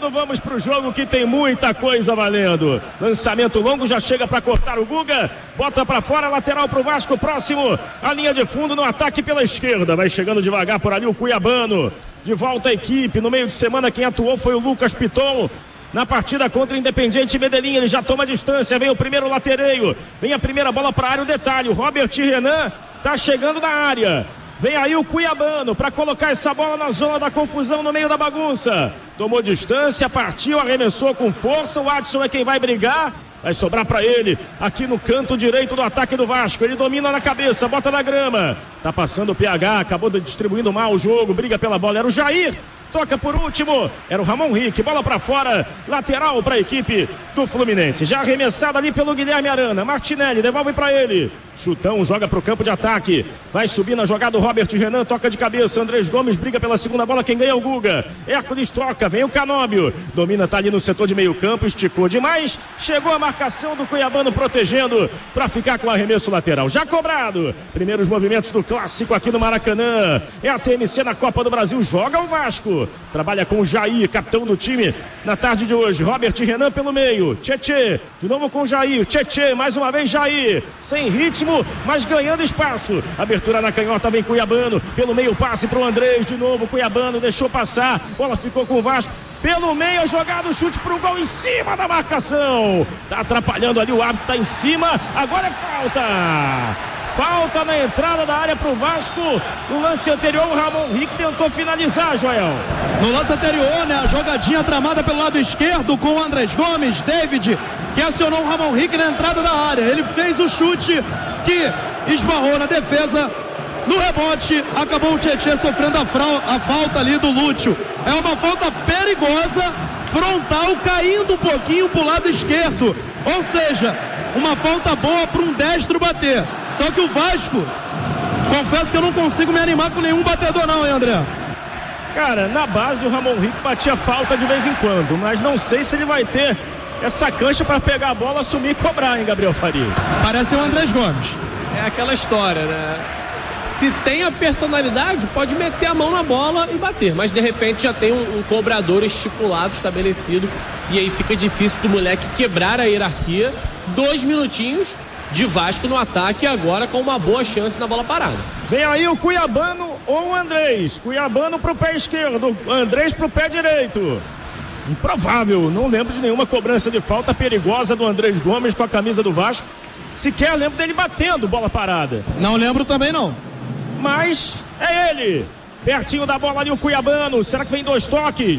valendo, vamos pro jogo que tem muita coisa valendo. Lançamento longo, já chega para cortar o Guga, bota para fora, lateral pro Vasco, próximo à linha de fundo no ataque pela esquerda, vai chegando devagar por ali o Cuiabano, de volta à equipe. No meio de semana quem atuou foi o Lucas Piton na partida contra o Independiente Medellín. Ele já toma distância, vem o primeiro latereio, vem a primeira bola para a área. O detalhe, o Robert Renan tá chegando na área. Vem aí o Cuiabano para colocar essa bola na zona da confusão, no meio da bagunça. Tomou distância, partiu, arremessou com força. O Adson é quem vai brigar. Vai sobrar para ele aqui no canto direito do ataque do Vasco. Ele domina na cabeça, bota na grama. Tá passando o PH, acabou distribuindo mal o jogo. Briga pela bola, era o Jair. Toca por último, era o Ramon Rick, bola para fora, lateral para a equipe do Fluminense, já arremessado ali pelo Guilherme Arana. Martinelli devolve para ele, chutão, joga para o campo de ataque, vai subir na jogada o Robert Renan, toca de cabeça, Andrés Gomes briga pela segunda bola, quem ganha é o Guga. Hércules troca, vem o Canóbio, domina, tá ali no setor de meio campo, esticou demais, chegou a marcação do Cuiabano protegendo para ficar com o arremesso lateral, já cobrado. Primeiros movimentos do clássico aqui no Maracanã, é a TMC na Copa do Brasil, joga o Vasco, trabalha com o Jair, capitão do time na tarde de hoje. Robert Renan pelo meio, Tchê, de novo com o Jair, Tchê, mais uma vez Jair, sem ritmo, mas ganhando espaço. Abertura na canhota, vem Cuiabano, pelo meio passe pro Andrés, de novo Cuiabano, deixou passar, bola ficou com o Vasco, pelo meio a jogada, o chute pro gol em cima da marcação. Tá atrapalhando ali, o árbitro tá em cima, agora é falta. Falta na entrada da área pro Vasco. No lance anterior, o Ramon Rick tentou finalizar, Joel. No lance anterior, né, a jogadinha tramada pelo lado esquerdo com o Andrés Gomes, David, que acionou o Ramon Rick na entrada da área. Ele fez o chute que esbarrou na defesa. No rebote, acabou o Tietê sofrendo a falta ali do Lúcio. É uma falta perigosa, frontal, caindo um pouquinho pro lado esquerdo. Ou seja, uma falta boa para um destro bater. Só que o Vasco, confesso que eu não consigo me animar com nenhum batedor não, hein, André? Cara, na base o Ramon Rick batia falta de vez em quando, mas não sei se ele vai ter essa cancha para pegar a bola, assumir e cobrar, hein, Gabriel Faria? Parece o Andrés Gomes. É aquela história, né? Se tem a personalidade, pode meter a mão na bola e bater, mas de repente já tem um cobrador estipulado, estabelecido, e aí fica difícil do moleque quebrar a hierarquia. 2 minutinhos de Vasco no ataque, agora com uma boa chance na bola parada. Vem aí o Cuiabano ou o Andrés. Cuiabano pro pé esquerdo, Andrés pro pé direito. Improvável, não lembro de nenhuma cobrança de falta perigosa do Andrés Gomes com a camisa do Vasco. Sequer lembro dele batendo bola parada. Não lembro também não. Mas é ele, pertinho da bola ali o Cuiabano. Será que vem 2 toques?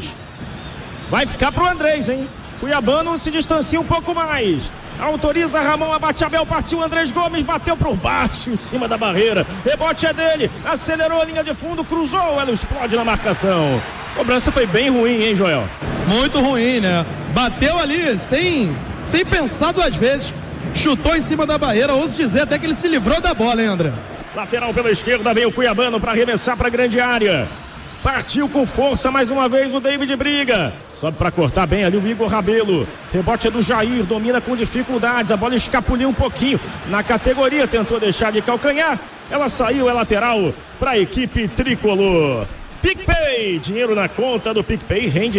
Vai ficar pro Andrés, hein? Cuiabano se distancia um pouco mais. Autoriza Ramon, abate Abel, partiu Andrés Gomes, bateu por baixo em cima da barreira. Rebote é dele, acelerou a linha de fundo, cruzou, ela explode na marcação. A cobrança foi bem ruim, hein, Joel? Muito ruim, né? Bateu ali sem pensar 2 vezes. Chutou em cima da barreira, ouso dizer até que ele se livrou da bola, hein, André? Lateral pela esquerda, vem o Cuiabano para arremessar para a grande área. Partiu com força mais uma vez o David Briga. Sobe para cortar bem ali o Igor Rabelo. Rebote é do Jair, domina com dificuldades. A bola escapuliu um pouquinho na categoria, tentou deixar de calcanhar. Ela saiu, é lateral para a equipe tricolor. PicPay, dinheiro na conta do PicPay, rende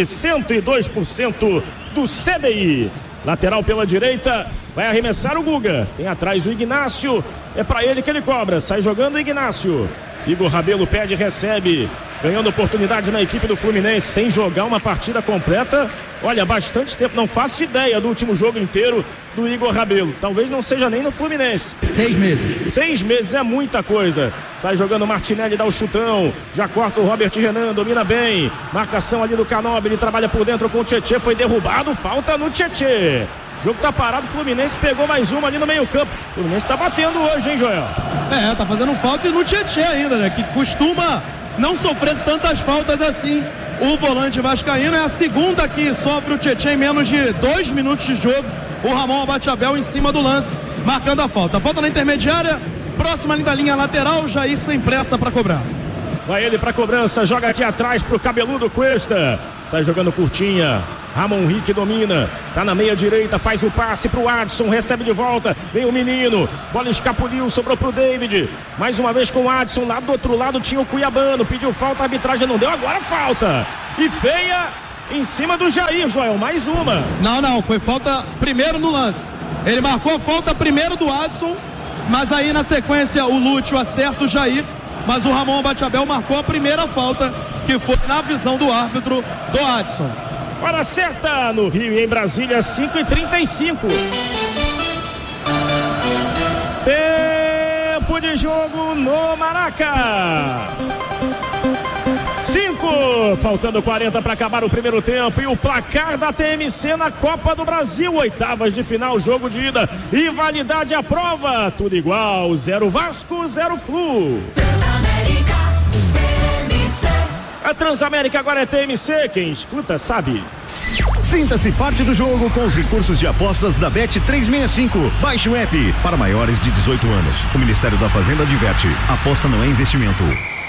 102% do CDI. Lateral pela direita, vai arremessar o Guga. Tem atrás o Ignácio, é para ele que ele cobra. Sai jogando o Ignácio. Igor Rabelo pede e recebe, ganhando oportunidade na equipe do Fluminense, sem jogar uma partida completa. Olha, bastante tempo, não faço ideia do último jogo inteiro do Igor Rabelo. Talvez não seja nem no Fluminense. 6 meses. 6 meses é muita coisa. Sai jogando o Martinelli, dá o chutão. Já corta o Robert Renan, domina bem. Marcação ali do Canóbio, ele trabalha por dentro com o Tietê, foi derrubado, falta no Tietê. O jogo tá parado, o Fluminense pegou mais uma ali no meio campo. O Fluminense tá batendo hoje, hein, Joel? Tá fazendo falta e no Tietê ainda, né? Que costuma não sofrer tantas faltas assim. O volante vascaíno é a segunda que sofre o Tietê em menos de 2 minutos de jogo. O Ramon abate Abel em cima do lance, marcando a falta. Falta na intermediária, próxima da linha lateral, Jair sem pressa para cobrar. Vai ele pra cobrança, joga aqui atrás pro cabeludo Cuesta. Sai jogando curtinha. Ramon Rick domina, tá na meia direita, faz o passe pro Adson, recebe de volta, vem o menino, bola escapuliu, sobrou pro David, mais uma vez com o Adson, lá do outro lado tinha o Cuiabano, pediu falta, a arbitragem não deu, agora falta, e feia, em cima do Jair, Joel, mais uma. Não, foi falta primeiro no lance. Ele marcou a falta primeiro do Adson, mas aí na sequência o Lúcio acerta o Jair, mas o Ramon Abate-Abel marcou a primeira falta, que foi na visão do árbitro do Adson. Hora certa no Rio e em Brasília, 5h35. Tempo de jogo no Maraca. 5, faltando 40 para acabar o primeiro tempo. E o placar da TMC na Copa do Brasil, oitavas de final, jogo de ida e validade à prova, tudo igual, 0 Vasco, 0 Flu. A Transamérica agora é TMC, quem escuta sabe. Sinta-se parte do jogo com os recursos de apostas da Bet365. Baixe o app. Para maiores de 18 anos. O Ministério da Fazenda adverte: aposta não é investimento.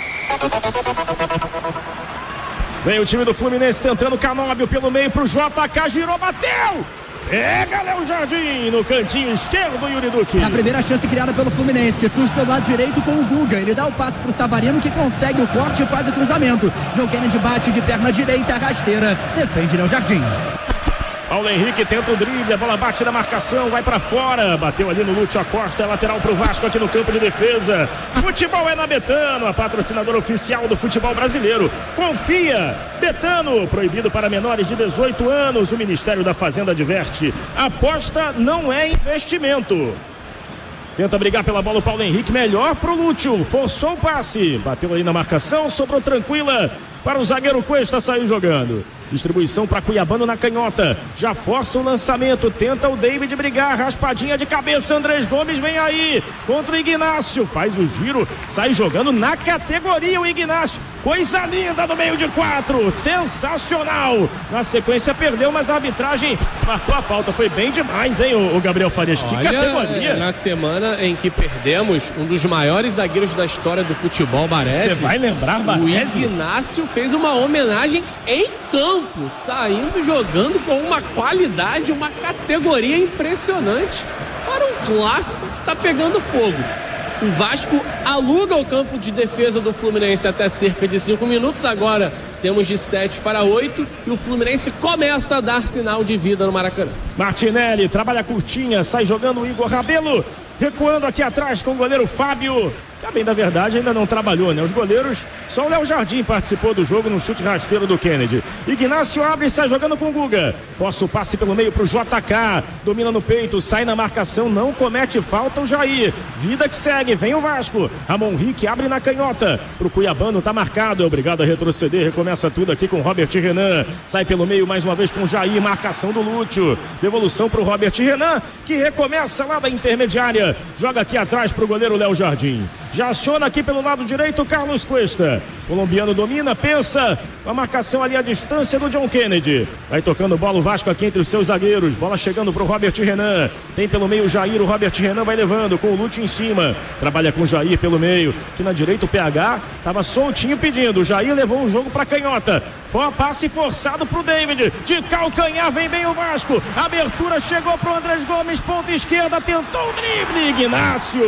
Vem o time do Fluminense tentando Canóbio pelo meio pro JK, girou, bateu! Pega Léo Jardim no cantinho esquerdo, Yuri Duque. A primeira chance criada pelo Fluminense, que surge pelo lado direito com o Guga. Ele dá o passe pro Savarino, que consegue o corte e faz o cruzamento. João Kennedy bate de perna direita, rasteira, defende Léo Jardim. Paulo Henrique tenta o drible, a bola bate na marcação, vai pra fora, bateu ali no Lúcio Acosta, lateral pro Vasco aqui no campo de defesa. Futebol é na Betano, a patrocinadora oficial do futebol brasileiro. Confia, Betano, proibido para menores de 18 anos, o Ministério da Fazenda adverte: aposta não é investimento. Tenta brigar pela bola o Paulo Henrique, melhor pro Lúcio, forçou o passe, bateu ali na marcação, sobrou tranquila para o zagueiro Cuesta, saiu jogando. Distribuição para Cuiabano na canhota, já força o lançamento, tenta o David brigar, raspadinha de cabeça, Andrés Gomes vem aí contra o Ignácio, faz o giro, sai jogando na categoria o Ignácio, coisa linda no meio de 4, sensacional. Na sequência perdeu, mas a arbitragem marcou a falta, foi bem demais, hein, o Gabriel Farias. Que categoria. Na semana em que perdemos um dos maiores zagueiros da história do futebol, Baresi, você vai lembrar, Baresi? O Ignácio fez uma homenagem em campo, saindo, jogando com uma qualidade, uma categoria impressionante para um clássico que está pegando fogo. O Vasco aluga o campo de defesa do Fluminense até cerca de 5 minutos, agora temos de 7 para 8 e o Fluminense começa a dar sinal de vida no Maracanã. Martinelli trabalha curtinha, sai jogando o Igor Rabelo, recuando aqui atrás com o goleiro Fábio, que a bem da verdade ainda não trabalhou, né? Os goleiros, só o Léo Jardim participou do jogo no chute rasteiro do Kennedy. Ignácio abre e sai jogando com o Guga, força o passe pelo meio pro JK, domina no peito, sai na marcação, não comete falta o Jair, vida que segue, vem o Vasco, Ramon Henrique abre na canhota, pro Cuiabano tá marcado, é obrigado a retroceder, recomeça tudo aqui com Robert Renan, sai pelo meio mais uma vez com o Jair, marcação do Lúcio, devolução pro Robert Renan, que recomeça lá da intermediária, joga aqui atrás pro goleiro Léo Jardim. Já aciona aqui pelo lado direito Carlos Cuesta. Colombiano domina, pensa, com a marcação ali à distância do John Kennedy. Vai tocando bola o Vasco aqui entre os seus zagueiros. Bola chegando pro Robert Renan. Tem pelo meio o Jair, o Robert Renan vai levando com o Lúcio em cima. Trabalha com o Jair pelo meio. Aqui na direita o PH tava soltinho pedindo. O Jair levou o jogo pra canhota. Foi passe forçado pro David. De calcanhar vem bem o Vasco. Abertura chegou pro Andrés Gomes, ponta esquerda, tentou o drible, Ignácio.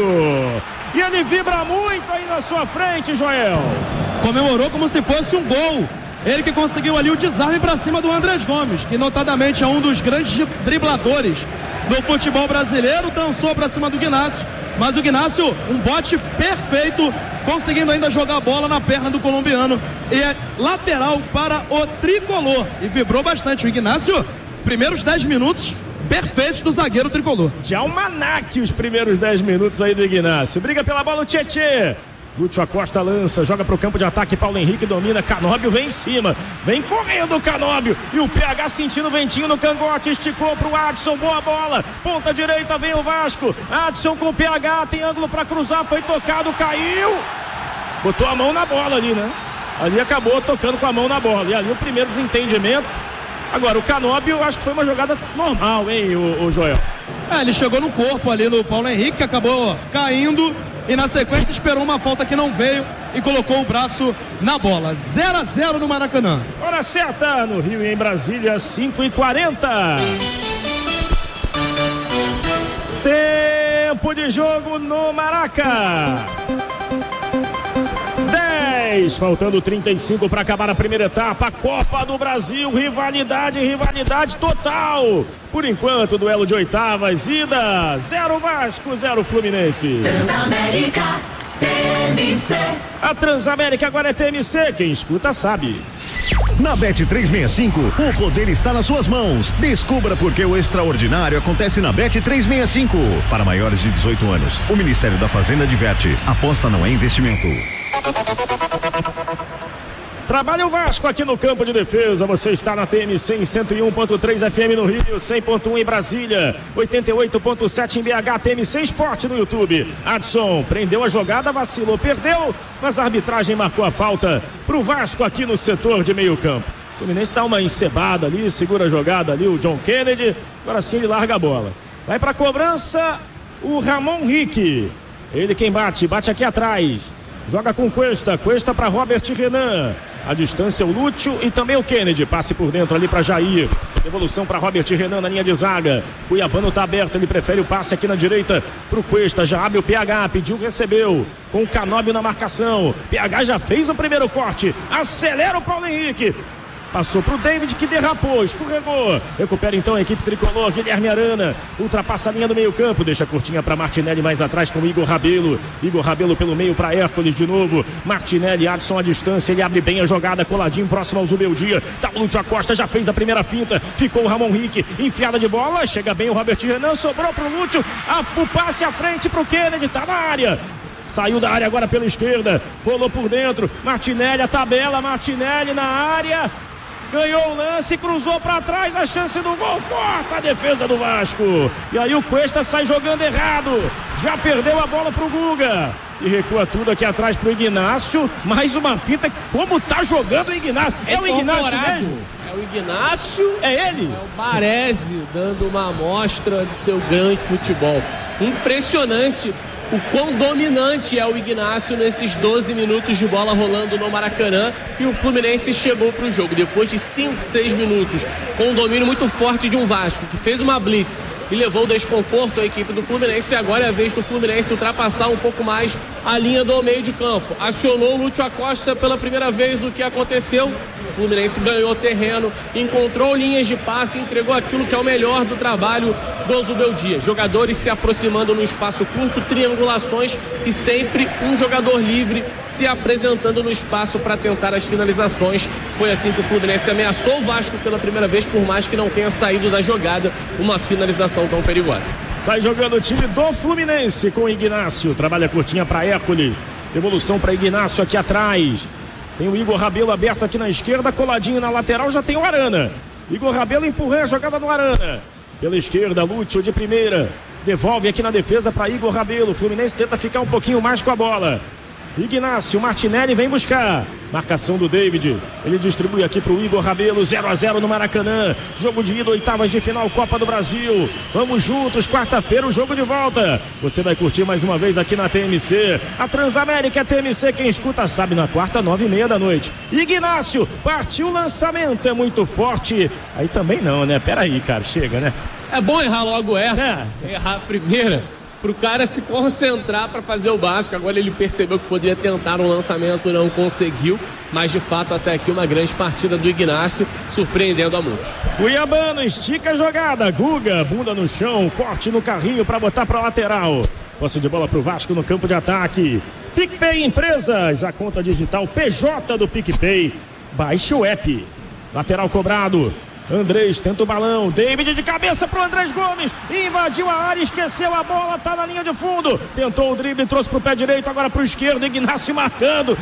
E ele vibra muito aí na sua frente, Joel. Comemorou como se fosse um gol. Ele que conseguiu ali o desarme para cima do Andrés Gomes, que notadamente é um dos grandes dribladores do futebol brasileiro. Dançou para cima do Ignácio, mas o Ignácio, um bote perfeito, conseguindo ainda jogar a bola na perna do colombiano. E é lateral para o tricolor. E vibrou bastante o Ignácio. Primeiros 10 minutos perfeitos do zagueiro tricolor. De almanaque os primeiros 10 minutos aí do Ignácio. Briga pela bola o Tietê. Lúcio Acosta lança, joga pro campo de ataque, Paulo Henrique domina, Canóbio vem em cima, vem correndo o Canóbio, e o PH sentindo o ventinho no cangote, esticou pro Adson, boa bola, ponta direita vem o Vasco, Adson com o PH, tem ângulo pra cruzar, foi tocado, caiu, botou a mão na bola ali, né? Ali acabou tocando com a mão na bola, e ali o primeiro desentendimento. Agora, o Canóbio, eu acho que foi uma jogada normal, hein, o Joel? Ele chegou no corpo ali no Paulo Henrique, que acabou caindo, e na sequência esperou uma falta que não veio e colocou o braço na bola. 0-0 no Maracanã. Hora certa no Rio e em Brasília, 5h40. Tempo de jogo no Maraca. 10, faltando 35 para acabar a primeira etapa. Copa do Brasil, rivalidade total. Por enquanto, duelo de oitavas, ida 0 Vasco, 0 Fluminense. Transamérica, TMC. A Transamérica agora é TMC, quem escuta sabe. Na Bet365, o poder está nas suas mãos. Descubra por que o extraordinário acontece na Bet365. Para maiores de 18 anos, o Ministério da Fazenda adverte: aposta não é investimento. Trabalha o Vasco aqui no campo de defesa. Você está na TMC em 101.3 FM no Rio, 100.1 em Brasília, 88.7 em BH. TMC Esporte no YouTube. Adson prendeu a jogada, vacilou, perdeu, mas a arbitragem marcou a falta pro Vasco aqui no setor de meio campo. O Fluminense dá uma encebada ali, segura a jogada ali o John Kennedy, agora sim ele larga a bola. Vai pra cobrança o Ramon Rick. Ele quem bate aqui atrás. Joga com Cuesta para Robert Renan. A distância o Lúcio e também o Kennedy. Passe por dentro ali para Jair. Devolução para Robert Renan na linha de zaga. Cuiabano está aberto, ele prefere o passe aqui na direita pro Cuesta. Já abre o PH, pediu, recebeu. Com o Canóbio na marcação. PH já fez o primeiro corte. Acelera o Paulo Henrique. Passou pro David que derrapou, escorregou. Recupera então a equipe tricolor. Guilherme Arana ultrapassa a linha do meio campo. Deixa a curtinha para Martinelli mais atrás com o Igor Rabelo. Igor Rabelo pelo meio para Hércules de novo. Martinelli, Adson à distância. Ele abre bem a jogada, coladinho próximo ao Zubeldia. Tá o Lúcio Acosta, já fez a primeira finta. Ficou o Ramon Rick, enfiada de bola. Chega bem o Robert Renan, sobrou pro Lúcio. O passe à frente pro Kennedy, tá na área. Saiu da área agora pela esquerda. Rolou por dentro. Martinelli, a tabela. Martinelli na área. Ganhou o lance, cruzou para trás, a chance do gol, corta a defesa do Vasco. E aí o Cuesta sai jogando errado, já perdeu a bola pro Guga. E recua tudo aqui atrás pro Ignácio. Mais uma fita, como tá jogando o Ignácio. É o Ignácio mesmo? É o Ignácio. É ele? É o Baresi dando uma amostra de seu grande futebol. Impressionante o quão dominante é o Ignácio nesses 12 minutos de bola rolando no Maracanã, e o Fluminense chegou para o jogo depois de 5, 6 minutos com um domínio muito forte de um Vasco que fez uma blitz e levou desconforto à equipe do Fluminense. E agora é a vez do Fluminense ultrapassar um pouco mais a linha do meio de campo. Acionou o Lúcio Acosta pela primeira vez. O que aconteceu? O Fluminense ganhou terreno, encontrou linhas de passe, entregou aquilo que é o melhor do trabalho do Zubeldia. Jogadores se aproximando no espaço curto, triangulações e sempre um jogador livre se apresentando no espaço para tentar as finalizações. Foi assim que o Fluminense ameaçou o Vasco pela primeira vez, por mais que não tenha saído da jogada uma finalização tão perigosa. Sai jogando o time do Fluminense com o Ignácio. Trabalha curtinha para Hércules. Devolução para Ignácio aqui atrás. Tem o Igor Rabelo aberto aqui na esquerda, coladinho na lateral, já tem o Arana. Igor Rabelo empurrando a jogada no Arana. Pela esquerda, Lúcio de primeira. Devolve aqui na defesa para Igor Rabelo. O Fluminense tenta ficar um pouquinho mais com a bola. Ignácio, Martinelli vem buscar. Marcação do David. Ele distribui aqui para o Igor Rabelo. 0-0 no Maracanã. Jogo de ida, oitavas de final, Copa do Brasil. Vamos juntos, quarta-feira o jogo de volta. Você vai curtir mais uma vez aqui na TMC. A Transamérica é TMC, quem escuta sabe, na quarta, 9h30 da noite. Ignácio, partiu o lançamento, é muito forte. Aí também não, né? Peraí, cara, chega, né? É bom errar logo essa. Errar a primeira, pro cara se concentrar para fazer o básico. Agora ele percebeu que poderia tentar um lançamento, não conseguiu, mas de fato até aqui uma grande partida do Ignácio, surpreendendo a muitos. Cuiabano estica a jogada, Guga, bunda no chão, corte no carrinho para botar para lateral. Posse de bola pro Vasco no campo de ataque. PicPay Empresas, a conta digital PJ do PicPay. Baixe o app. Lateral cobrado. Andrés tenta o balão, David de cabeça pro Andrés Gomes, invadiu a área, esqueceu a bola, tá na linha de fundo, tentou o drible, trouxe pro pé direito, agora pro esquerdo, Ignácio marcando,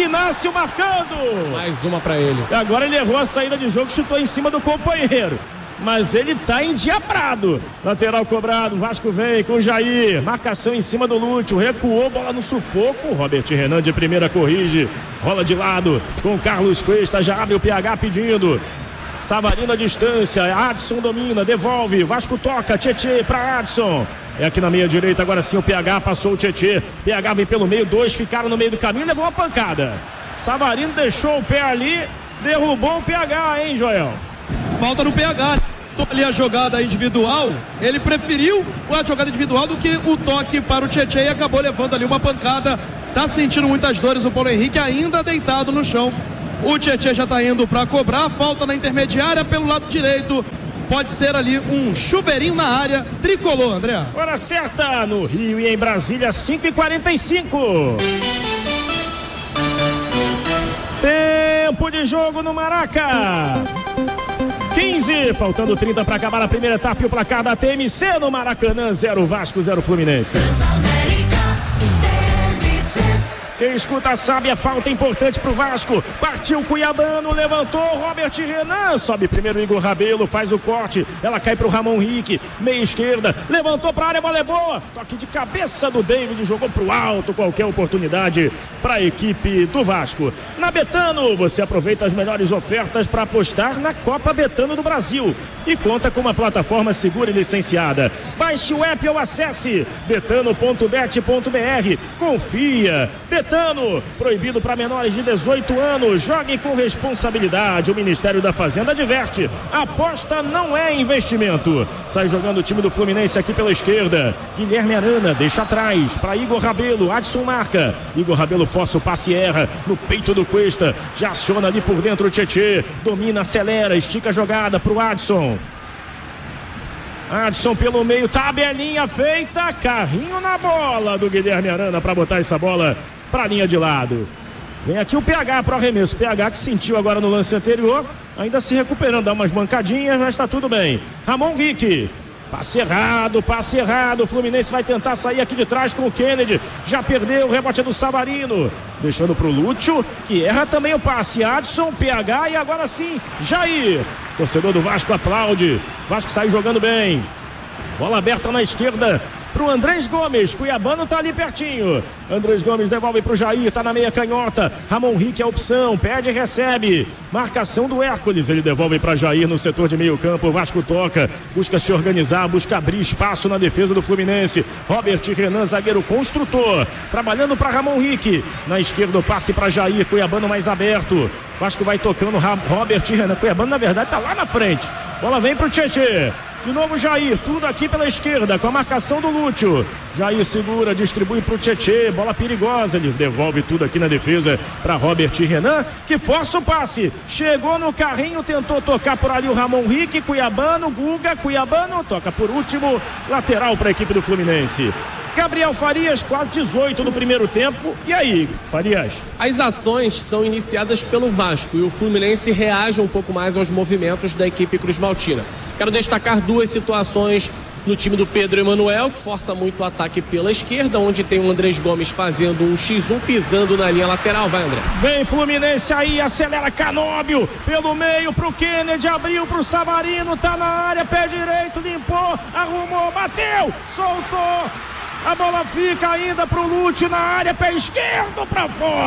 mais uma pra ele. Agora ele errou a saída de jogo, chutou em cima do companheiro, mas ele tá endiabrado. Lateral cobrado, Vasco vem com o Jair, marcação em cima do Lúcio, recuou, bola no sufoco, Robert Renan de primeira corrige, rola de lado com o Carlos Cuesta, já abre o PH pedindo. Savarino à distância, Adson domina, devolve, Vasco toca, Tietê para Adson. É aqui na meia direita, agora sim o PH, passou o Tietê. PH vem pelo meio, dois ficaram no meio do caminho, levou uma pancada. Savarino deixou o pé ali, derrubou o PH, hein, Joel? Falta no PH. Ali a jogada individual, ele preferiu a jogada individual do que o toque para o Tietê e acabou levando ali uma pancada Tá sentindo muitas dores o Paulo Henrique, ainda deitado no chão. O Tietê já tá indo para cobrar, falta na intermediária pelo lado direito. Pode ser ali um chuveirinho na área tricolor, André. Hora certa no Rio e em Brasília, 5h45. Tempo de jogo no Maraca. 15, faltando 30 para acabar a primeira etapa e o placar da TMC no Maracanã, 0 Vasco, 0 Fluminense. Quem escuta sabe, a falta importante pro Vasco. Partiu Cuiabano, levantou Robert Renan. Sobe primeiro Igor Rabelo, faz o corte. Ela cai pro Ramon Henrique, meia esquerda. Levantou pra área, bola é boa. Toque de cabeça do David, jogou pro alto. Qualquer oportunidade pra equipe do Vasco. Na Betano, você aproveita as melhores ofertas para apostar na Copa Betano do Brasil. E conta com uma plataforma segura e licenciada. Baixe o app ou acesse betano.bet.br. Confia. Betano, proibido para menores de 18 anos. Jogue com responsabilidade. O Ministério da Fazenda adverte: aposta não é investimento. Sai jogando o time do Fluminense aqui pela esquerda. Guilherme Arana deixa atrás para Igor Rabelo. Adson marca. Igor Rabelo força o passe e erra no peito do Cuesta. Já aciona ali por dentro o Tietê. Domina, acelera, estica a jogada pro Adson. Adson pelo meio, tabelinha feita, carrinho na bola do Guilherme Arana para botar essa bola para a linha de lado. Vem aqui o PH para o arremesso. PH que sentiu agora no lance anterior, ainda se recuperando, dá umas mancadinhas, mas está tudo bem. Ramon Henrique, passe errado. O Fluminense vai tentar sair aqui de trás com o Kennedy. Já perdeu, o rebote é do Savarino. Deixando para o Lúcio, que erra também o passe. Adson, PH e agora sim, Jair. Torcedor do Vasco aplaude. Vasco sai jogando bem. Bola aberta na esquerda pro Andrés Gomes. Cuiabano tá ali pertinho. Andrés Gomes devolve pro Jair, tá na meia canhota. Ramon Henrique é a opção, pede e recebe. Marcação do Hércules, ele devolve para Jair no setor de meio campo. O Vasco toca, busca se organizar, busca abrir espaço na defesa do Fluminense. Robert Renan, zagueiro construtor, trabalhando para Ramon Henrique. Na esquerda o passe para Jair, Cuiabano mais aberto. Vasco vai tocando, Robert Renan. Cuiabano na verdade tá lá na frente. Bola vem pro Tietê. De novo Jair, tudo aqui pela esquerda com a marcação do Lúcio. Jair segura, distribui pro Tietê, bola perigosa, ele devolve tudo aqui na defesa para Robert Renan, que força o passe, chegou no carrinho, tentou tocar por ali o Ramon Henrique, Cuiabano, Guga, Cuiabano, toca por último, lateral para a equipe do Fluminense. Gabriel Farias, quase 18 no primeiro tempo. E aí, Farias? As ações são iniciadas pelo Vasco e o Fluminense reage um pouco mais aos movimentos da equipe cruzmaltina. Quero destacar duas situações no time do Pedro Emanuel, que força muito o ataque pela esquerda, onde tem o Andrés Gomes fazendo um X1, pisando na linha lateral. Vai, André. Vem Fluminense aí, acelera Canóbio, pelo meio pro Kennedy, abriu pro Savarino, tá na área, pé direito, limpou, arrumou, bateu, soltou. A bola fica ainda pro Lúcio na área, pé esquerdo pra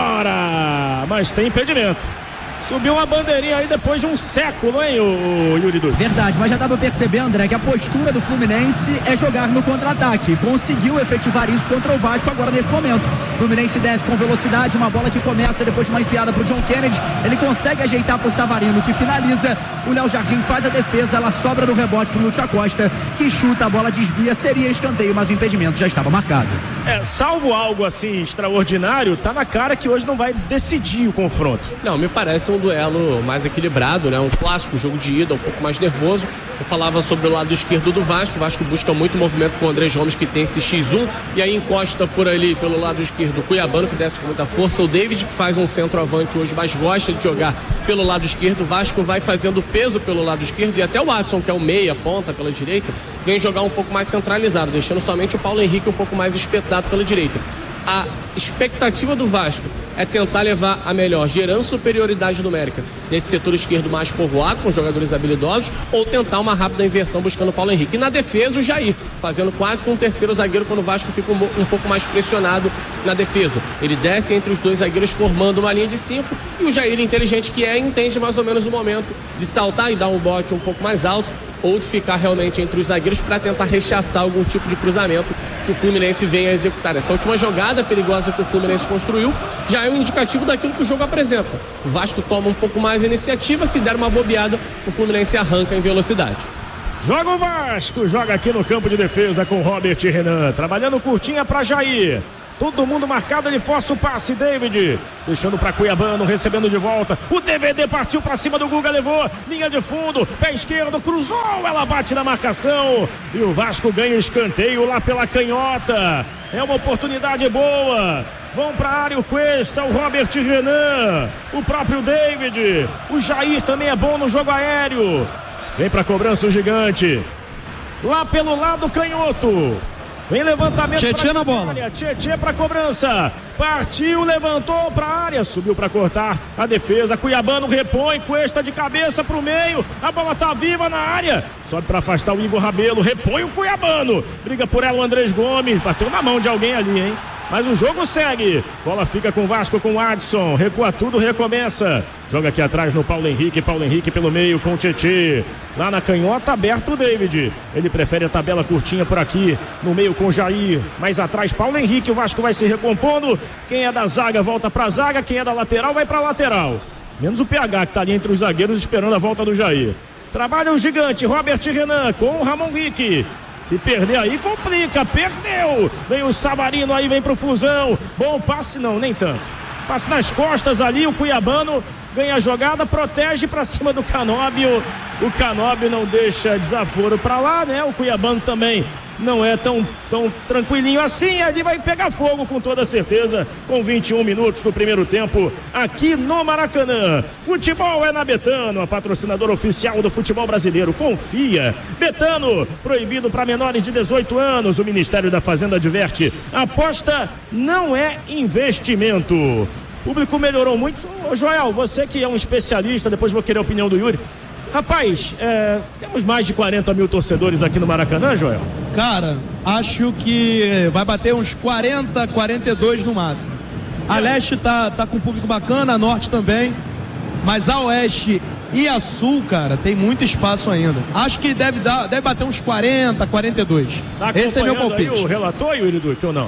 fora. Mas tem impedimento. Subiu uma bandeirinha aí depois de um século, hein, o Yuri Duque? Verdade, mas já dá pra perceber, André, que a postura do Fluminense é jogar no contra-ataque. Conseguiu efetivar isso contra o Vasco agora nesse momento. Fluminense desce com velocidade, uma bola que começa depois de uma enfiada pro John Kennedy. Ele consegue ajeitar pro Savarino, que finaliza. O Léo Jardim faz a defesa, ela sobra no rebote pro Lúcio Acosta, que chuta, a bola desvia, seria escanteio, mas o impedimento já estava marcado. Salvo algo assim extraordinário, tá na cara que hoje não vai decidir o confronto. Não, me parece um duelo mais equilibrado, né? Um clássico jogo de ida, um pouco mais nervoso. Eu falava sobre o lado esquerdo do Vasco. O Vasco busca muito movimento com o Andrés Gomes, que tem esse X1, e aí encosta por ali pelo lado esquerdo o Cuiabano, que desce com muita força. O David, que faz um centroavante hoje, mas gosta de jogar pelo lado esquerdo. O Vasco vai fazendo peso pelo lado esquerdo, e até o Adson, que é o meia, ponta pela direita, vem jogar um pouco mais centralizado, deixando somente o Paulo Henrique um pouco mais espetado pela direita. A expectativa do Vasco é tentar levar a melhor, gerando superioridade numérica nesse setor esquerdo mais povoado, com jogadores habilidosos, ou tentar uma rápida inversão buscando o Paulo Henrique. E na defesa, o Jair, fazendo quase com um terceiro zagueiro quando o Vasco fica um pouco mais pressionado na defesa. Ele desce entre os dois zagueiros, formando uma linha de 5, e o Jair, inteligente que é, entende mais ou menos o momento de saltar e dar um bote um pouco mais alto, ou de ficar realmente entre os zagueiros para tentar rechaçar algum tipo de cruzamento que o Fluminense venha a executar. Essa última jogada perigosa que o Fluminense construiu já é um indicativo daquilo que o jogo apresenta. O Vasco toma um pouco mais a iniciativa, se der uma bobeada, o Fluminense arranca em velocidade. Joga o Vasco, joga aqui no campo de defesa com Robert Renan, trabalhando curtinha para Jair. Todo mundo marcado, ele força o passe, David, deixando para Cuiabano, recebendo de volta, o DVD partiu para cima do Guga, levou, linha de fundo, pé esquerdo, cruzou, ela bate na marcação, e o Vasco ganha escanteio lá pela canhota, é uma oportunidade boa, vão para a área o Cuesta, o Robert Renan, o próprio David, o Jair também é bom no jogo aéreo, vem para a cobrança o gigante, lá pelo lado canhoto, vem levantamento. Tietê na bola. Tietê para cobrança. Partiu, levantou para a área. Subiu para cortar a defesa. Cuiabano repõe. Cuesta de cabeça para o meio. A bola tá viva na área. Sobe para afastar o Igor Rabelo. Repõe o Cuiabano. Briga por ela o Andrés Gomes. Bateu na mão de alguém ali, hein? Mas o jogo segue. Bola fica com o Vasco, com o Adson. Recua tudo, recomeça. Joga aqui atrás no Paulo Henrique. Paulo Henrique pelo meio com o Tietê. Lá na canhota, aberto o David. Ele prefere a tabela curtinha por aqui. No meio com o Jair. Mais atrás, Paulo Henrique. O Vasco vai se recompondo. Quem é da zaga volta pra zaga. Quem é da lateral vai pra lateral. Menos o PH que tá ali entre os zagueiros esperando a volta do Jair. Trabalha o gigante Robert Renan com o Ramon Rick. Se perder aí, complica. Perdeu. Vem o Savarino aí, vem pro Fusão. Bom passe, não, nem tanto. Passe nas costas ali, o Cuiabano ganha a jogada, protege pra cima do Canóbio. O Canóbio não deixa desaforo pra lá, né? O Cuiabano também não é tão tranquilinho assim. Ali vai pegar fogo com toda certeza, com 21 minutos do primeiro tempo, aqui no Maracanã. Futebol é na Betano, a patrocinadora oficial do futebol brasileiro. Confia. Betano, proibido para menores de 18 anos. O Ministério da Fazenda adverte: aposta não é investimento. O público melhorou muito. Ô Joel, você que é um especialista, depois vou querer a opinião do Yuri. Rapaz, temos mais de 40 mil torcedores aqui no Maracanã, Joel? Cara, acho que vai bater uns 40, 42 no máximo. A leste tá com um público bacana, a norte também, mas a oeste e a sul, cara, tem muito espaço ainda. Acho que deve bater uns 40, 42. Tá. Esse é meu palpite. Aí o relator, Yuri Duque, ou não?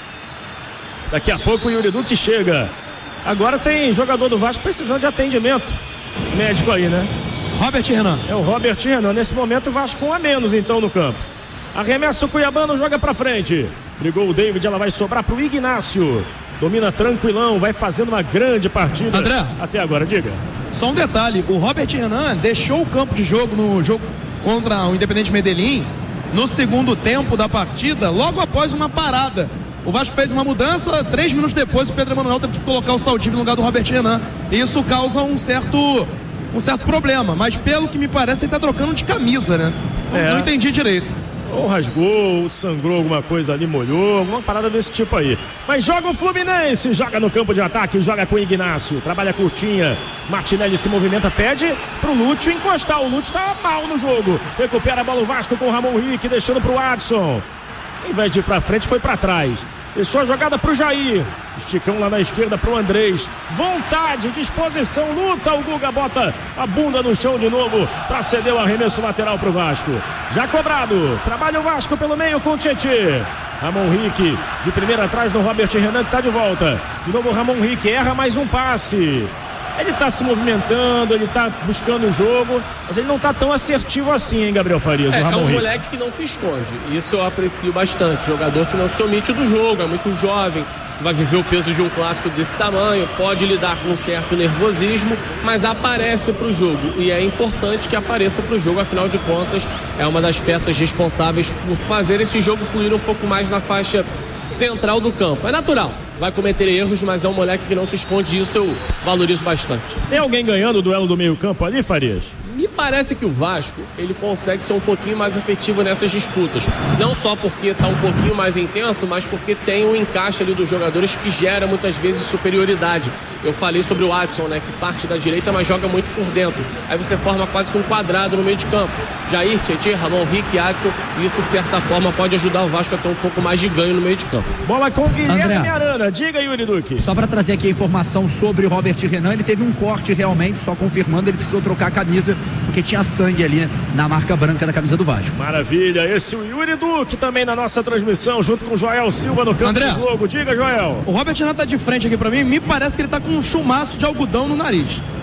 Daqui a pouco o Yuri Duque chega. Agora tem jogador do Vasco precisando de atendimento médico aí, né? Robert Renan. É o Robert Renan. Nesse momento o Vasco com a menos então no campo. Arremessa o Cuiabano, joga pra frente. Brigou o David, ela vai sobrar pro Ignácio. Domina tranquilão, vai fazendo uma grande partida. André, até agora, diga. Só um detalhe, o Robert Renan deixou o campo de jogo no jogo contra o Independente Medellín no segundo tempo da partida, logo após uma parada. O Vasco fez uma mudança, 3 minutos depois o Pedro Emanuel teve que colocar o Saldivia no lugar do Robert Renan. E isso causa um certo problema, mas pelo que me parece ele tá trocando de camisa, né? Não entendi direito. Ou rasgou, ou sangrou alguma coisa ali, molhou, alguma parada desse tipo aí. Mas joga o Fluminense, joga no campo de ataque, joga com o Ignácio, trabalha curtinha. Martinelli se movimenta, pede pro Lúcio encostar. O Lúcio tá mal no jogo. Recupera a bola o Vasco com o Ramon Rick, deixando pro Adson. Em vez de ir pra frente, foi pra trás. Deixou a jogada pro Jair. Esticão lá na esquerda pro Andrés. Vontade, disposição, luta. O Guga bota a bunda no chão de novo para ceder o arremesso lateral pro Vasco. Já cobrado. Trabalha o Vasco pelo meio com o Tietê. Ramon Rick de primeira atrás no Robert Renan, que tá de volta. De novo o Ramon Rick erra mais um passe. Ele tá se movimentando, ele tá buscando o jogo, mas ele não tá tão assertivo assim, hein, Gabriel Farias? É um moleque que não se esconde. Isso eu aprecio bastante. Jogador que não se omite do jogo, é muito jovem, vai viver o peso de um clássico desse tamanho, pode lidar com um certo nervosismo, mas aparece pro jogo. E é importante que apareça pro jogo, afinal de contas, é uma das peças responsáveis por fazer esse jogo fluir um pouco mais na faixa central do campo. É natural, vai cometer erros, mas é um moleque que não se esconde, isso eu valorizo bastante. Tem alguém ganhando o duelo do meio campo ali, Farias? Me parece que o Vasco, ele consegue ser um pouquinho mais efetivo nessas disputas. Não só porque está um pouquinho mais intenso, mas porque tem um encaixe ali dos jogadores que gera muitas vezes superioridade. Eu falei sobre o Adson, né, que parte da direita, mas joga muito por dentro. Aí você forma quase que um quadrado no meio de campo. Jair, Tietê, Ramon Rick, Adson, e isso de certa forma pode ajudar o Vasco a ter um pouco mais de ganho no meio de campo. Bola com Guilherme Arana. Diga, Yuri Duque. Só para trazer aqui a informação sobre o Robert Renan, ele teve um corte realmente, só confirmando, ele precisou trocar a camisa, porque tinha sangue ali na marca branca da camisa do Vasco. Maravilha, esse é o Yuri Duque também na nossa transmissão, junto com o Joel Silva no campo do jogo. Diga, Joel. O Robert Renan tá de frente aqui pra mim, me parece que ele tá com um chumaço de algodão no nariz.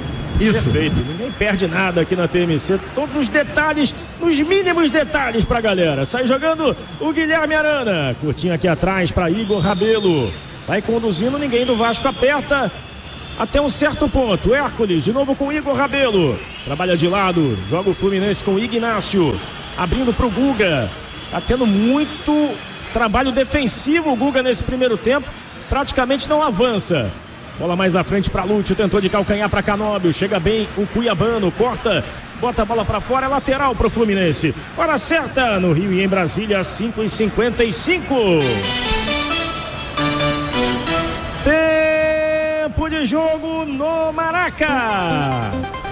Isso. Perfeito, ninguém perde nada aqui na TMC, todos os detalhes, os mínimos detalhes pra galera. Sai jogando o Guilherme Arana, curtinho aqui atrás pra Igor Rabelo, vai conduzindo, ninguém do Vasco aperta até um certo ponto. Hércules, de novo com Igor Rabelo, trabalha de lado, joga o Fluminense com Ignácio, abrindo pro Guga, tá tendo muito trabalho defensivo o Guga nesse primeiro tempo, praticamente não avança. Bola mais à frente para Lúcio, tentou de calcanhar para Canóbio, chega bem o Cuiabano, corta, bota a bola para fora, é lateral para o Fluminense. Hora certa no Rio e em Brasília, 5h55. Tempo de jogo no Maraca.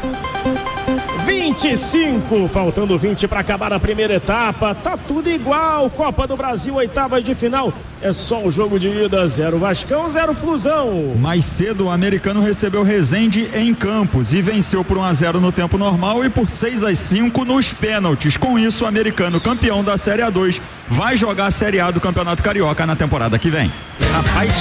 25, faltando 20 para acabar a primeira etapa, tá tudo igual, Copa do Brasil, oitavas de final, é só o jogo de ida, 0 Vascão, 0 Flusão. Mais cedo o Americano recebeu Resende em Campos e venceu por 1-0 no tempo normal e por 6-5 nos pênaltis. Com isso, o Americano, campeão da Série A2, vai jogar a Série A do Campeonato Carioca na temporada que vem. Rapaz,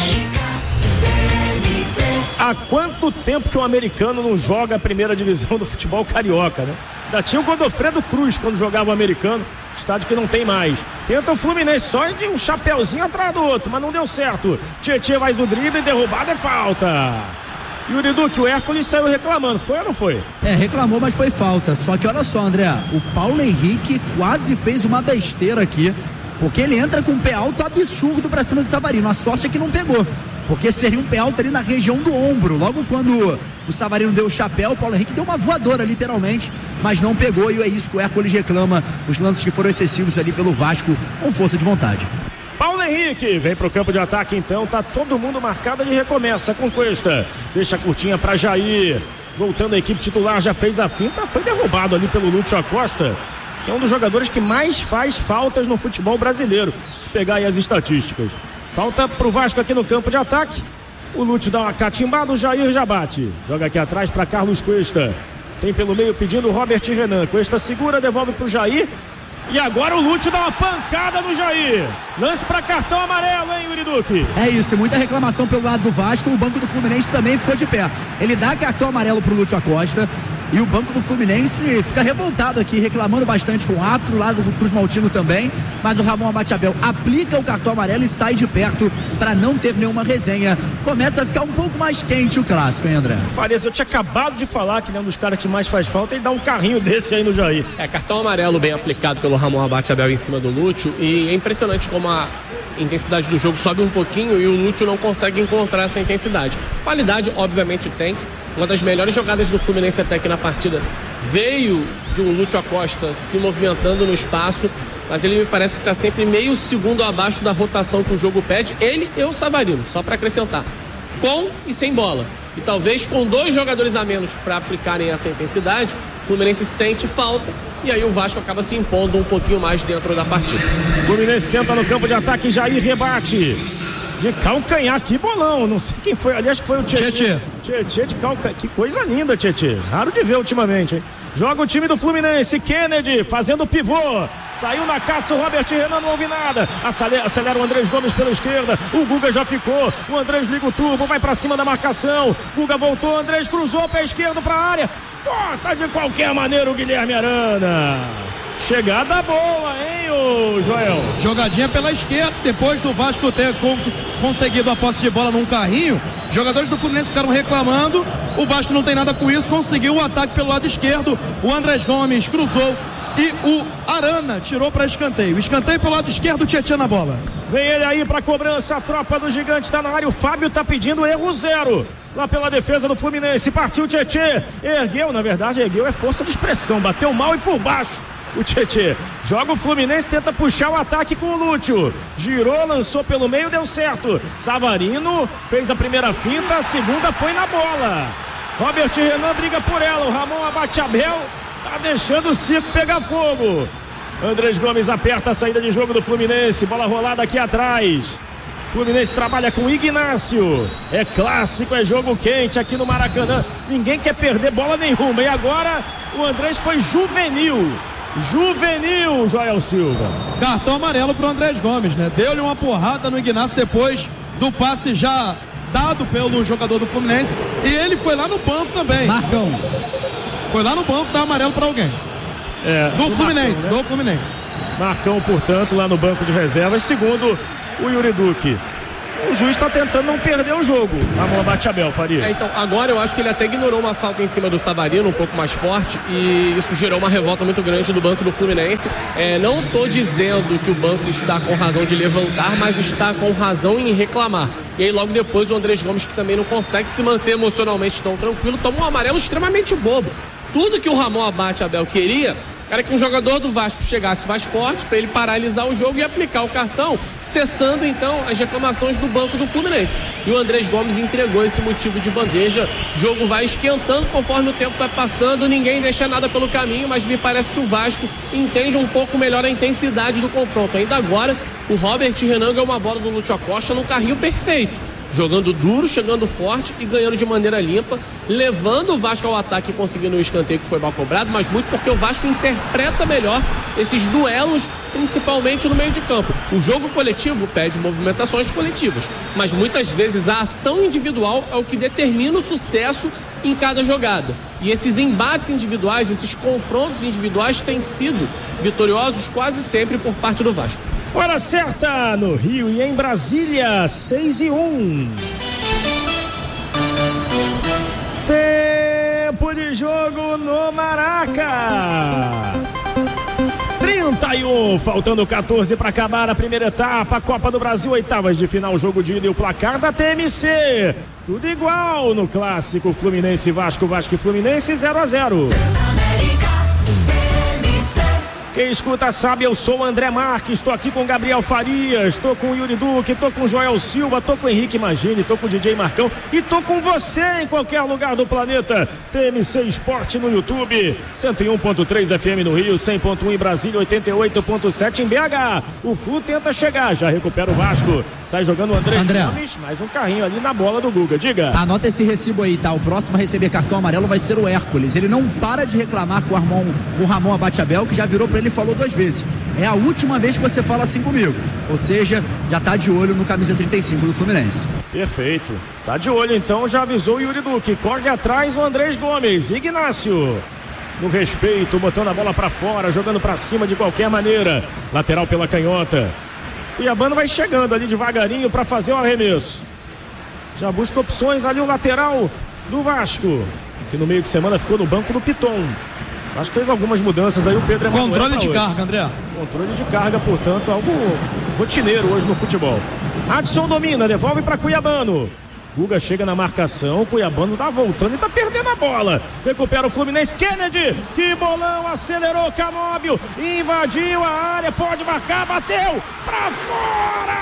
há quanto tempo que o Americano não joga a primeira divisão do futebol carioca, né? Ainda tinha o Godofredo Cruz quando jogava o Americano, estádio que não tem mais. Tenta o Fluminense só de um chapeuzinho atrás do outro, mas não deu certo. Tietê faz o drible, derrubada é falta. Yuri Duque, o Hércules saiu reclamando, foi ou não foi? Reclamou, mas foi falta. Só que olha só, André, o Paulo Henrique quase fez uma besteira aqui, porque ele entra com um pé alto absurdo pra cima do Savarino. A sorte é que não pegou, porque seria um pé alto ali na região do ombro. Logo quando o Savarino deu o chapéu, o Paulo Henrique deu uma voadora literalmente, mas não pegou, e é isso que o Hércules reclama, os lances que foram excessivos ali pelo Vasco, com força de vontade. Paulo Henrique vem pro campo de ataque então, tá todo mundo marcado e recomeça com Cuesta, deixa a curtinha pra Jair, voltando a equipe titular, já fez a finta, foi derrubado ali pelo Lúcio Acosta, que é um dos jogadores que mais faz faltas no futebol brasileiro, se pegar aí as estatísticas. Falta pro Vasco aqui no campo de ataque. O Lúcio dá uma catimbada, o Jair já bate. Joga aqui atrás para Carlos Cuesta. Tem pelo meio pedindo o Robert Renan. Cuesta segura, devolve pro Jair. E agora o Lúcio dá uma pancada no Jair. Lance para cartão amarelo, hein, Yuri Duque? É isso, muita reclamação pelo lado do Vasco. O banco do Fluminense também ficou de pé. Ele dá cartão amarelo pro Lúcio Acosta. E o banco do Fluminense fica revoltado aqui, reclamando bastante com o árbitro, lado do Cruz Maltino também, mas o Ramon Abateabel aplica o cartão amarelo e sai de perto para não ter nenhuma resenha. Começa a ficar um pouco mais quente o clássico, hein, André? Farias, eu tinha acabado de falar que ele é um dos caras que mais faz falta e dá um carrinho desse aí no Jair. Cartão amarelo bem aplicado pelo Ramon Abateabel em cima do Lúcio, e é impressionante como a intensidade do jogo sobe um pouquinho e o Lúcio não consegue encontrar essa intensidade. Qualidade, obviamente, tem. Uma das melhores jogadas do Fluminense até aqui na partida veio de um Lúcio Acosta se movimentando no espaço, mas ele me parece que está sempre meio segundo abaixo da rotação que o jogo pede. Ele e o Savarino, só para acrescentar, com e sem bola. E talvez com 2 jogadores a menos para aplicarem essa intensidade, o Fluminense sente falta e aí o Vasco acaba se impondo um pouquinho mais dentro da partida. O Fluminense tenta no campo de ataque, Jair rebate. De calcanhar, que bolão, não sei quem foi ali, acho que foi o Tietê de calcanhar, que coisa linda, Tietê, raro de ver ultimamente, hein? Joga o time do Fluminense, Kennedy fazendo pivô, saiu na caça o Robert Renan, não ouve nada, acelera o Andrés Gomes pela esquerda, o Guga já ficou, o Andrés liga o turbo, vai pra cima da marcação, Guga voltou, Andrés cruzou pé esquerdo pra área, corta de qualquer maneira o Guilherme Arana. Chegada boa, hein, ô Joel? Jogadinha pela esquerda, depois do Vasco ter conseguido a posse de bola num carrinho, jogadores do Fluminense ficaram reclamando, o Vasco não tem nada com isso, conseguiu o ataque pelo lado esquerdo, o Andrés Gomes cruzou e o Arana tirou para escanteio. Escanteio pelo lado esquerdo, o Tietê na bola. Vem ele aí para cobrança, a tropa do Gigante está na área, o Fábio tá pedindo erro 0. Lá pela defesa do Fluminense, partiu o Tietê, ergueu, na verdade ergueu é força de expressão, bateu mal e por baixo. O Tietê joga o Fluminense, tenta puxar o ataque com o Lúcio, girou, lançou pelo meio, deu certo. Savarino fez a primeira finta, a segunda foi na bola. Robert Renan briga por ela, o Ramon Abateabel tá deixando o circo pegar fogo. Andrés Gomes aperta a saída de jogo do Fluminense, bola rolada aqui atrás. Fluminense trabalha com Ignácio, é clássico, é jogo quente aqui no Maracanã, ninguém quer perder bola nenhuma. E agora o Andrés foi juvenil, Joel Silva. Cartão amarelo pro Andrés Gomes, né? Deu-lhe uma porrada no Ignácio depois do passe já dado pelo jogador do Fluminense, e ele foi lá no banco também. Marcão. Foi lá no banco dar amarelo para alguém. Do Fluminense, Marcão, né? Do Fluminense. Marcão, portanto, lá no banco de reservas, segundo o Yuri Duque. O juiz está tentando não perder o jogo. Ramon Abate-Abel, Faria. Então, agora eu acho que ele até ignorou uma falta em cima do Savarino, um pouco mais forte, e isso gerou uma revolta muito grande do banco do Fluminense. Não estou dizendo que o banco está com razão de levantar, mas está com razão em reclamar. E aí logo depois o Andrés Gomes, que também não consegue se manter emocionalmente tão tranquilo, toma um amarelo extremamente bobo. Tudo que o Ramon Abate-Abel queria era que um jogador do Vasco chegasse mais forte para ele paralisar o jogo e aplicar o cartão, cessando então as reclamações do banco do Fluminense. E o Andrés Gomes entregou esse motivo de bandeja. O jogo vai esquentando conforme o tempo vai passando, ninguém deixa nada pelo caminho, mas me parece que o Vasco entende um pouco melhor a intensidade do confronto. Ainda agora, o Robert Renan ganhou uma bola do Lúcio Acosta no carrinho perfeito, jogando duro, chegando forte e ganhando de maneira limpa, levando o Vasco ao ataque e conseguindo um escanteio que foi mal cobrado, mas muito porque o Vasco interpreta melhor esses duelos, principalmente no meio de campo. O jogo coletivo pede movimentações coletivas, mas muitas vezes a ação individual é o que determina o sucesso em cada jogada. E esses embates individuais, esses confrontos individuais têm sido vitoriosos quase sempre por parte do Vasco. Hora certa no Rio e em Brasília, 6:01. Tempo de jogo no Maraca. 31, faltando 14 para acabar a primeira etapa, Copa do Brasil, oitavas de final, jogo de ida e o placar da TMC. Tudo igual no clássico Fluminense Vasco, Vasco e Fluminense 0-0. Quem escuta sabe, eu sou o André Marques, estou aqui com o Gabriel Farias, estou com o Yuri Duque, estou com o Joel Silva, estou com o Henrique Magini, estou com o DJ Marcão e estou com você em qualquer lugar do planeta. TMC Esporte no YouTube, 101.3 FM no Rio, 100.1 em Brasília, 88.7 em BH. O Flu tenta chegar, já recupera o Vasco, sai jogando o André Gomes, mais um carrinho ali na bola do Guga, diga. Anota esse recibo aí, tá? O próximo a receber cartão amarelo vai ser o Hércules. Ele não para de reclamar com o Ramon Abate-Abel, que já virou pra ele e falou 2 vezes. É a última vez que você fala assim comigo. Ou seja, já tá de olho no camisa 35 do Fluminense. Perfeito. Tá de olho então, já avisou o Yuri Duque. Corre atrás o Andrés Gomes. Ignácio, no respeito, botando a bola pra fora, jogando pra cima de qualquer maneira. Lateral pela canhota. E a banda vai chegando ali devagarinho pra fazer o arremesso. Já busca opções ali o lateral do Vasco, que no meio de semana ficou no banco do Piton. Acho que fez algumas mudanças aí o Pedro Emanuel. Controle de carga, André. Controle de carga, portanto, algo rotineiro hoje no futebol. Adson domina, devolve para Cuiabano. Guga chega na marcação, Cuiabano tá voltando e tá perdendo a bola. Recupera o Fluminense, Kennedy, que bolão, acelerou Canóbio, invadiu a área, pode marcar, bateu pra fora!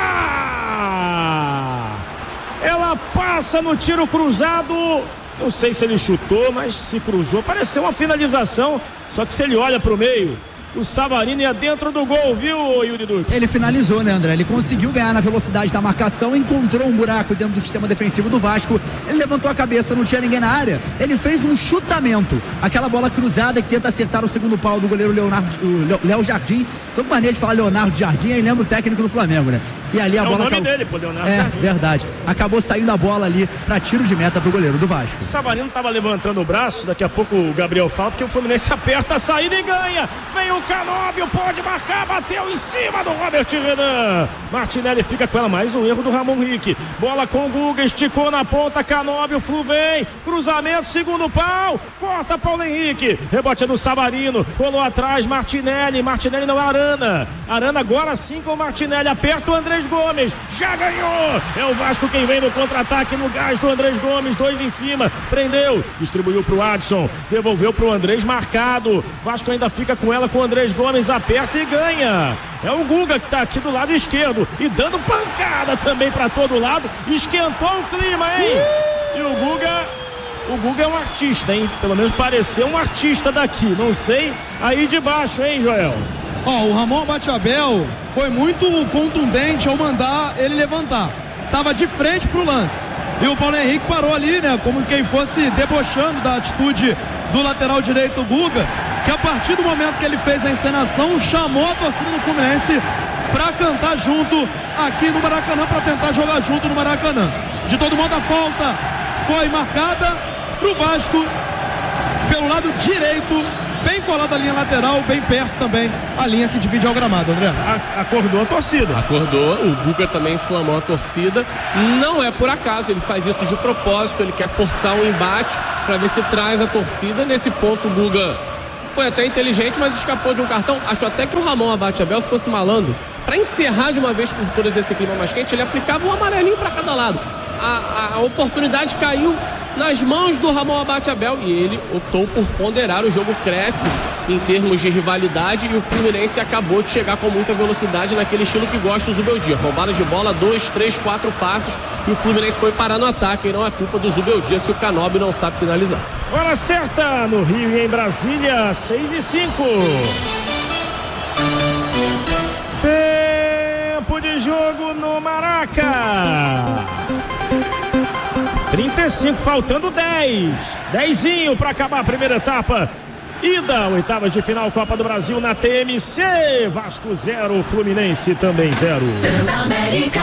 Ela passa no tiro cruzado. Não sei se ele chutou, mas se cruzou. Pareceu uma finalização, só que se ele olha pro meio, o Savarino ia dentro do gol, viu, Yuri Duque? Ele finalizou, né, André? Ele conseguiu ganhar na velocidade da marcação, encontrou um buraco dentro do sistema defensivo do Vasco, ele levantou a cabeça, não tinha ninguém na área, ele fez um chutamento, aquela bola cruzada que tenta acertar o segundo pau do goleiro Léo Jardim. Tô com maneira de falar Leonardo Jardim, aí lembra o técnico do Flamengo, né? E ali a bola. É o nome dele, pô, Leonardo Jardim. Verdade. Acabou saindo a bola ali para tiro de meta pro goleiro do Vasco. O Savarino tava levantando o braço, daqui a pouco o Gabriel fala, porque o Fluminense aperta a saída e ganha. Vem o Canóbio, pode marcar, bateu em cima do Robert Renan. Martinelli fica com ela, mais um erro do Ramon Henrique. Bola com o Guga, esticou na ponta, Canóbio, Flu vem, cruzamento, segundo pau, corta Paulo Henrique, rebote é do Savarino, rolou atrás, Martinelli não, Arana agora sim com o Martinelli, aperta o Andrés Gomes, já ganhou, é o Vasco quem vem no contra-ataque, no gás do Andrés Gomes, 2 em cima, prendeu, distribuiu pro Adson, devolveu pro Andrés, marcado, Vasco ainda fica com ela, com o Andrés Gomes, aperta e ganha. É o Guga que tá aqui do lado esquerdo e dando pancada também para todo lado, esquentou o clima, hein? E o Guga é um artista, hein? Pelo menos pareceu um artista daqui, não sei aí de baixo, hein, Joel? O Ramon Abate-Abel foi muito contundente ao mandar ele levantar. Tava de frente pro lance. E o Paulo Henrique parou ali, né? Como quem fosse debochando da atitude do lateral direito Guga, que a partir do momento que ele fez a encenação, chamou a torcida do Fluminense para cantar junto aqui no Maracanã, para tentar jogar junto no Maracanã. De todo modo, a falta foi marcada pro Vasco pelo lado direito, bem colado à linha lateral, bem perto também a linha que divide ao gramado, André. Acordou a torcida. Acordou, o Guga também inflamou a torcida. Não é por acaso, ele faz isso de propósito, ele quer forçar um embate para ver se traz a torcida. Nesse ponto o Guga foi até inteligente, mas escapou de um cartão. Acho até que o Ramon Abate-Abel, se fosse malandro, para encerrar de uma vez por todas esse clima mais quente, ele aplicava um amarelinho para cada lado. A oportunidade caiu nas mãos do Ramon Abate-Abel e ele optou por ponderar. O jogo cresce em termos de rivalidade e o Fluminense acabou de chegar com muita velocidade naquele estilo que gosta o Zubeldia. Roubada de bola, 2, 3, 4 passes e o Fluminense foi parar no ataque. E não é culpa do Zubeldia se o Canóbio não sabe finalizar. Hora certa no Rio e em Brasília, 6:05. Tempo de jogo no Maraca. 35, faltando 10. 10zinho para acabar a primeira etapa. Ida, oitavas de final, Copa do Brasil na TMC. Vasco 0, Fluminense também 0. Transamérica,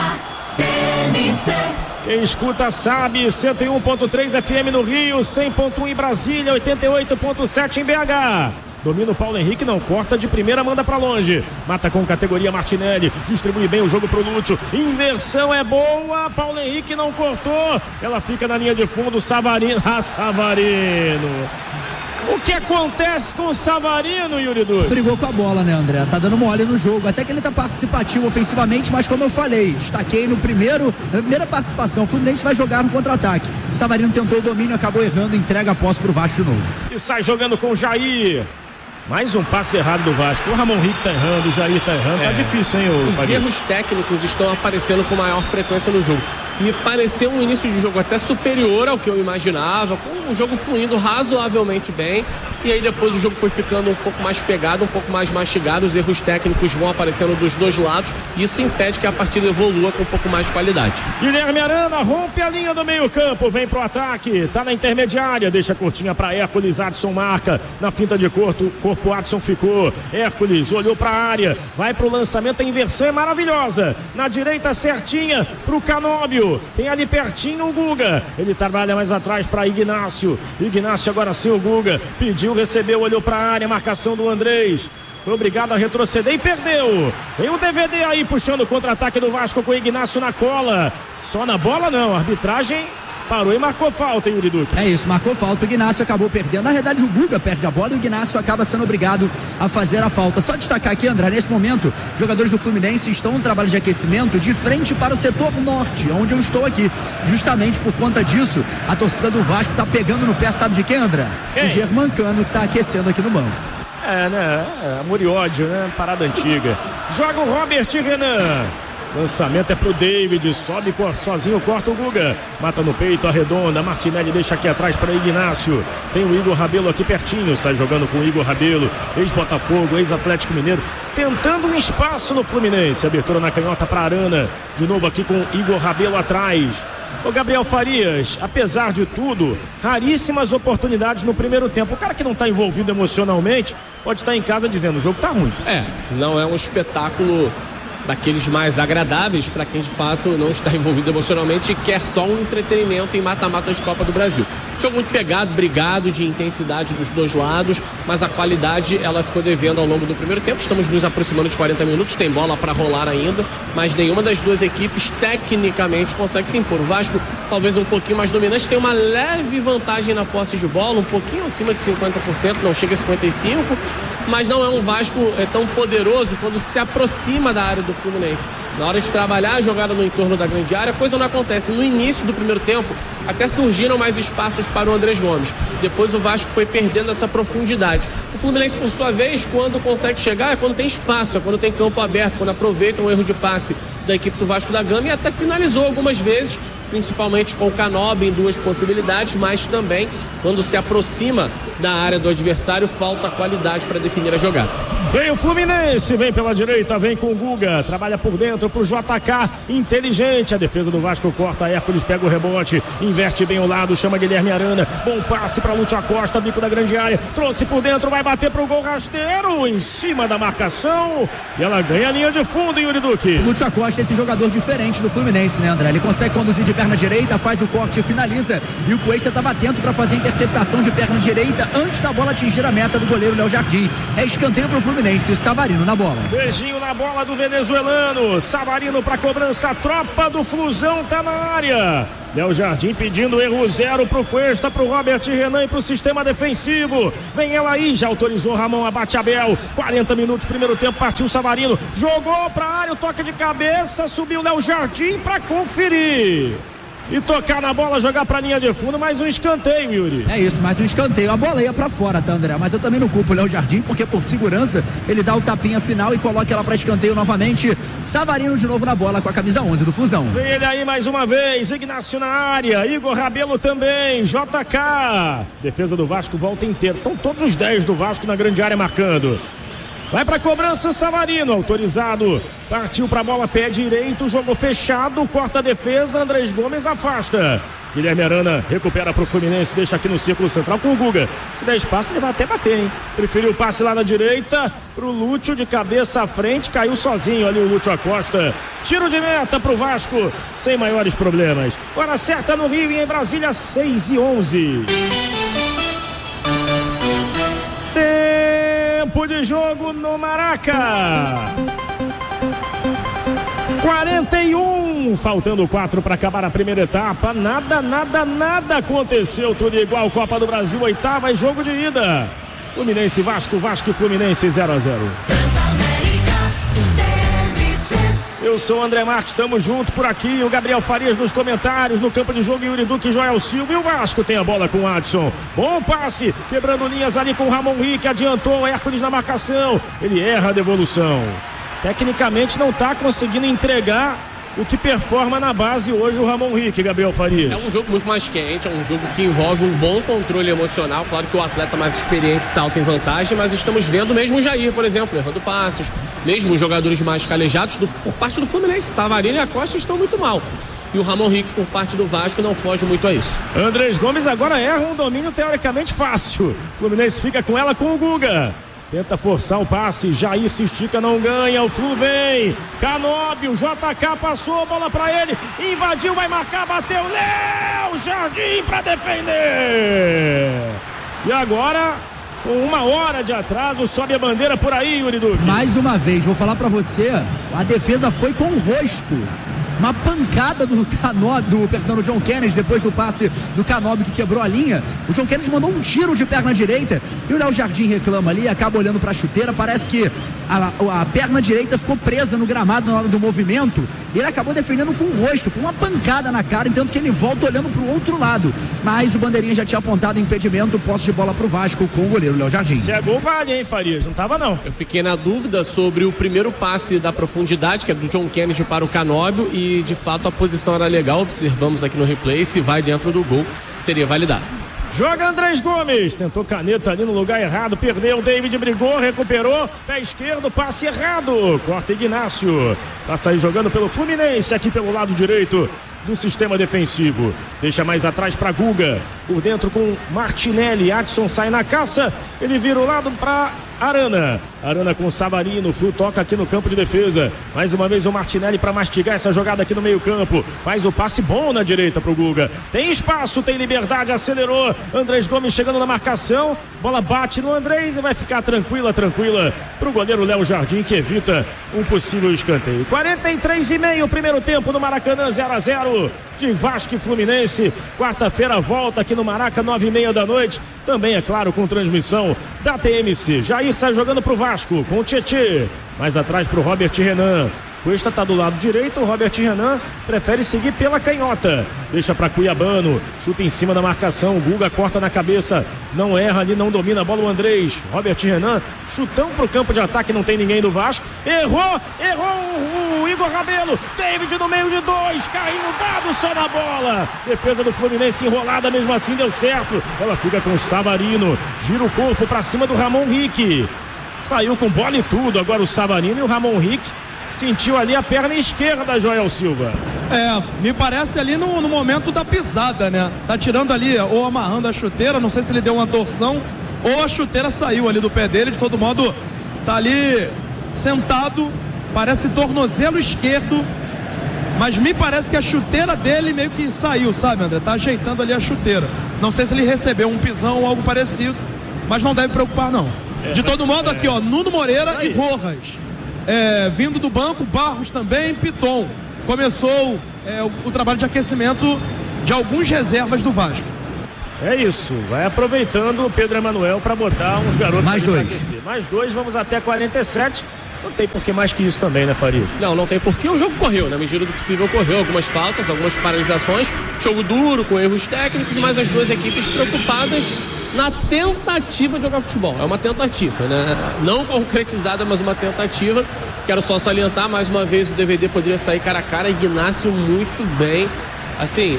TMC. Quem escuta sabe, 101.3 FM no Rio, 100.1 em Brasília, 88.7 em BH. Domina o Paulo Henrique, não corta de primeira, manda pra longe. Mata com categoria Martinelli, distribui bem o jogo pro Lúcio. Inversão é boa, Paulo Henrique não cortou. Ela fica na linha de fundo, Savarino. Savarino. O que acontece com o Savarino, Yuri Dutra? Brigou com a bola, né, André? Tá dando mole no jogo. Até que ele tá participativo ofensivamente, mas como eu falei, destaquei na primeira participação. O Fluminense vai jogar no contra-ataque. O Savarino tentou o domínio, acabou errando, entrega a posse pro Vasco de novo. E sai jogando com o Jair. Mais um passe errado do Vasco. O Ramon Henrique tá errando, o Jair tá errando. Tá difícil, hein, Os erros técnicos estão aparecendo com maior frequência no jogo. Me pareceu um início de jogo até superior ao que eu imaginava, com o jogo fluindo razoavelmente bem. E aí depois o jogo foi ficando um pouco mais pegado, um pouco mais mastigado. Os erros técnicos vão aparecendo dos dois lados. E isso impede que a partida evolua com um pouco mais de qualidade. Guilherme Arana rompe a linha do meio campo, vem pro ataque, tá na intermediária, deixa curtinha pra Hércules, Adson marca, na finta de corpo Adson ficou, Hércules olhou pra área, vai pro lançamento, a inversão é maravilhosa, na direita certinha pro Canóbio, tem ali pertinho o Guga, ele trabalha mais atrás pra Ignácio agora sim o Guga, pediu, recebeu, olhou pra área, marcação do Andrés, foi obrigado a retroceder e perdeu. Tem o DVD aí puxando o contra-ataque do Vasco com o Ignácio na cola. Só na bola não, a arbitragem parou e marcou falta, Yuri Dutra. É isso, marcou falta, o Ignácio acabou perdendo. Na verdade o Guga perde a bola e o Ignácio acaba sendo obrigado a fazer a falta. Só destacar aqui, André, nesse momento, jogadores do Fluminense estão no trabalho de aquecimento de frente para o setor norte, onde eu estou aqui. Justamente por conta disso, a torcida do Vasco está pegando no pé, sabe de quem, André? O Germancano, que está aquecendo aqui no banco. Amor e ódio, né? Parada antiga. Joga o Robert Renan. Lançamento é pro David, sobe sozinho, corta o Guga, mata no peito, arredonda, Martinelli deixa aqui atrás para Ignácio, tem o Igor Rabelo aqui pertinho, sai jogando com o Igor Rabelo, ex-Botafogo, ex-Atlético Mineiro, tentando um espaço no Fluminense, abertura na canhota para Arana, de novo aqui com o Igor Rabelo atrás. Ô Gabriel Farias, apesar de tudo, raríssimas oportunidades no primeiro tempo. O cara que não está envolvido emocionalmente pode estar em casa dizendo, o jogo tá ruim. Não é um espetáculo daqueles mais agradáveis para quem de fato não está envolvido emocionalmente e quer só um entretenimento em mata-mata de Copa do Brasil. Jogo muito pegado, brigado, de intensidade dos dois lados, mas a qualidade ela ficou devendo ao longo do primeiro tempo. Estamos nos aproximando de 40 minutos, tem bola para rolar ainda, mas nenhuma das duas equipes tecnicamente consegue se impor. O Vasco talvez um pouquinho mais dominante, tem uma leve vantagem na posse de bola, um pouquinho acima de 50%, não chega a 55%, mas não é um Vasco tão poderoso quando se aproxima da área do Fluminense. Na hora de trabalhar a jogada no entorno da grande área, a coisa não acontece. No início do primeiro tempo, até surgiram mais espaços para o Andrés Gomes. Depois o Vasco foi perdendo essa profundidade. O Fluminense, por sua vez, quando consegue chegar, é quando tem espaço, é quando tem campo aberto, quando aproveita um erro de passe da equipe do Vasco da Gama e até finalizou algumas vezes, principalmente com o Canóbio em 2 possibilidades, mas também quando se aproxima da área do adversário, falta qualidade para definir a jogada. Vem o Fluminense, vem pela direita, vem com o Guga, trabalha por dentro pro JK, inteligente, a defesa do Vasco corta, Hércules pega o rebote, inverte bem o lado, chama Guilherme Arana, bom passe para Lúcio Acosta, bico da grande área, trouxe por dentro, vai bater pro gol rasteiro, em cima da marcação, e ela ganha a linha de fundo, Yuri Duque. Lúcio Acosta é esse jogador diferente do Fluminense, né, André? Ele consegue conduzir de perna direita, faz o corte e finaliza, e o Cuesta estava atento para fazer a interceptação de perna direita antes da bola atingir a meta do goleiro Léo Jardim. É escanteio pro Fluminense, Savarino na bola. Beijinho na bola do venezuelano, Savarino pra cobrança, a tropa do Flusão tá na área. Léo Jardim pedindo erro 0 pro Cuesta, pro Robert Renan e pro sistema defensivo. Vem ela aí, já autorizou Ramon, abate Abel. 40 minutos, primeiro tempo, partiu Savarino. Jogou pra área, o toque de cabeça, subiu Léo Jardim pra conferir. E tocar na bola, jogar pra linha de fundo, mais um escanteio, Yuri. É isso, mais um escanteio. A bola ia pra fora, tá, André? Mas eu também não culpo o Léo Jardim, porque por segurança ele dá o tapinha final e coloca ela pra escanteio novamente. Savarino de novo na bola com a camisa 11 do Flusão. Vem ele aí mais uma vez, Ignácio na área, Igor Rabelo também, JK. Defesa do Vasco volta inteira. Estão todos os 10 do Vasco na grande área marcando. Vai pra cobrança, Savarino, autorizado, partiu pra bola, pé direito, jogo fechado, corta a defesa, Andrés Gomes afasta. Guilherme Arana recupera pro Fluminense, deixa aqui no círculo central com o Guga. Se der espaço, ele vai até bater, hein? Preferiu o passe lá na direita pro Lúcio, de cabeça à frente, caiu sozinho ali o Lúcio Acosta. Tiro de meta pro Vasco, sem maiores problemas. Hora certa no Rio e em Brasília, 6:11. Tempo de jogo no Maraca. 41, faltando 4 para acabar a primeira etapa. Nada aconteceu, tudo igual. Copa do Brasil, 8ª e jogo de ida. Fluminense, Vasco e Fluminense 0-0. Eu sou o André Marques, estamos juntos por aqui. O Gabriel Farias nos comentários, no campo de jogo, Yuri Duque e Joel Silva. E o Vasco tem a bola com o Adson. Bom passe, quebrando linhas ali com o Ramon Rick. Adiantou o Hércules na marcação. Ele erra a devolução. Tecnicamente não está conseguindo entregar o que performa na base hoje o Ramon Rick, Gabriel Farias. É um jogo muito mais quente, é um jogo que envolve um bom controle emocional. Claro que o atleta mais experiente salta em vantagem, mas estamos vendo mesmo o Jair, por exemplo, errando passes, mesmo os jogadores mais calejados por parte do Fluminense. Savarino e Acosta estão muito mal. E o Ramon Rick, por parte do Vasco, não foge muito a isso. Andrés Gomes agora erra um domínio teoricamente fácil. O Fluminense fica com ela com o Guga. Tenta forçar o passe, Jair se estica, não ganha, o Flu vem, Canóbio, JK passou, bola pra ele, invadiu, vai marcar, bateu, Léo Jardim pra defender. E agora, com 1 hora de atraso, sobe a bandeira por aí, Yuri Duque. Mais uma vez, vou falar pra você, a defesa foi com o rosto. Uma pancada do John Kennedy, depois do passe do Canóbio que quebrou a linha. O John Kennedy mandou um tiro de perna direita e o Léo Jardim reclama ali, acaba olhando para a chuteira. Parece que a perna direita ficou presa no gramado na hora do movimento e ele acabou defendendo com o rosto. Foi uma pancada na cara, entanto que ele volta olhando para o outro lado. Mas o bandeirinha já tinha apontado impedimento, posse de bola para o Vasco com o goleiro Léo Jardim. Se é gol, vale, hein, Farias? Não tava, não. Eu fiquei na dúvida sobre o primeiro passe da profundidade, que é do John Kennedy para o Canóbio, e de fato a posição era legal. Observamos aqui no replay, se vai dentro do gol, seria validado. Joga Andrés Gomes, tentou caneta ali no lugar errado, perdeu, David brigou, recuperou, pé esquerdo, passe errado, corta Ignácio, vai sair jogando pelo Fluminense, aqui pelo lado direito do sistema defensivo, deixa mais atrás para Guga, por dentro com Martinelli, Adson sai na caça, ele vira o lado para Arana com Savarino, o Flu toca aqui no campo de defesa, mais uma vez o Martinelli para mastigar essa jogada aqui no meio campo, faz o passe bom na direita pro Guga, tem espaço, tem liberdade, acelerou, Andrés Gomes chegando na marcação, bola bate no Andrés e vai ficar tranquila pro goleiro Léo Jardim, que evita um possível escanteio. 43,5 primeiro tempo no Maracanã, 0-0 de Vasco e Fluminense, quarta-feira volta aqui no Maraca, 9:30 da noite, também é claro com transmissão da TMC. Jair sai jogando pro Vasco com o Tietê, mais atrás pro Robert Renan, Cuesta está do lado direito, o Robert Renan prefere seguir pela canhota. Deixa para Cuiabano, chuta em cima da marcação, o Guga corta na cabeça, não erra ali, não domina a bola o Andrés. Robert Renan, chutão pro campo de ataque, não tem ninguém do Vasco. Errou o Igor Rabelo. David no meio de dois, caindo dado só na bola. Defesa do Fluminense enrolada, mesmo assim deu certo. Ela fica com o Savarino, gira o corpo para cima do Ramon Rick. Saiu com bola e tudo, agora o Savarino e o Ramon Rick sentiu ali a perna esquerda, Joel Silva. Me parece ali no momento da pisada, né? Tá tirando ali, ou amarrando a chuteira, não sei se ele deu uma torção, ou a chuteira saiu ali do pé dele, de todo modo, tá ali sentado, parece tornozelo esquerdo, mas me parece que a chuteira dele meio que saiu, sabe, André? Tá ajeitando ali a chuteira. Não sei se ele recebeu um pisão ou algo parecido, mas não deve preocupar, não. De todo modo, aqui, ó, Nuno Moreira e Rojas. Vindo do banco, Barros também, Piton. Começou o trabalho de aquecimento de alguns reservas do Vasco. É isso, vai aproveitando o Pedro Emanuel para botar uns garotos mais dois. Mais dois, vamos até 47. Não tem por que mais que isso também, né, Farias? Não tem por que. O jogo correu, na medida do possível correu. Algumas faltas, algumas paralisações. Jogo duro, com erros técnicos, mas as duas equipes preocupadas na tentativa de jogar futebol. É uma tentativa, né? Não concretizada, mas uma tentativa. Quero só salientar, mais uma vez, o DVD poderia sair cara a cara. Ignácio muito bem. Assim,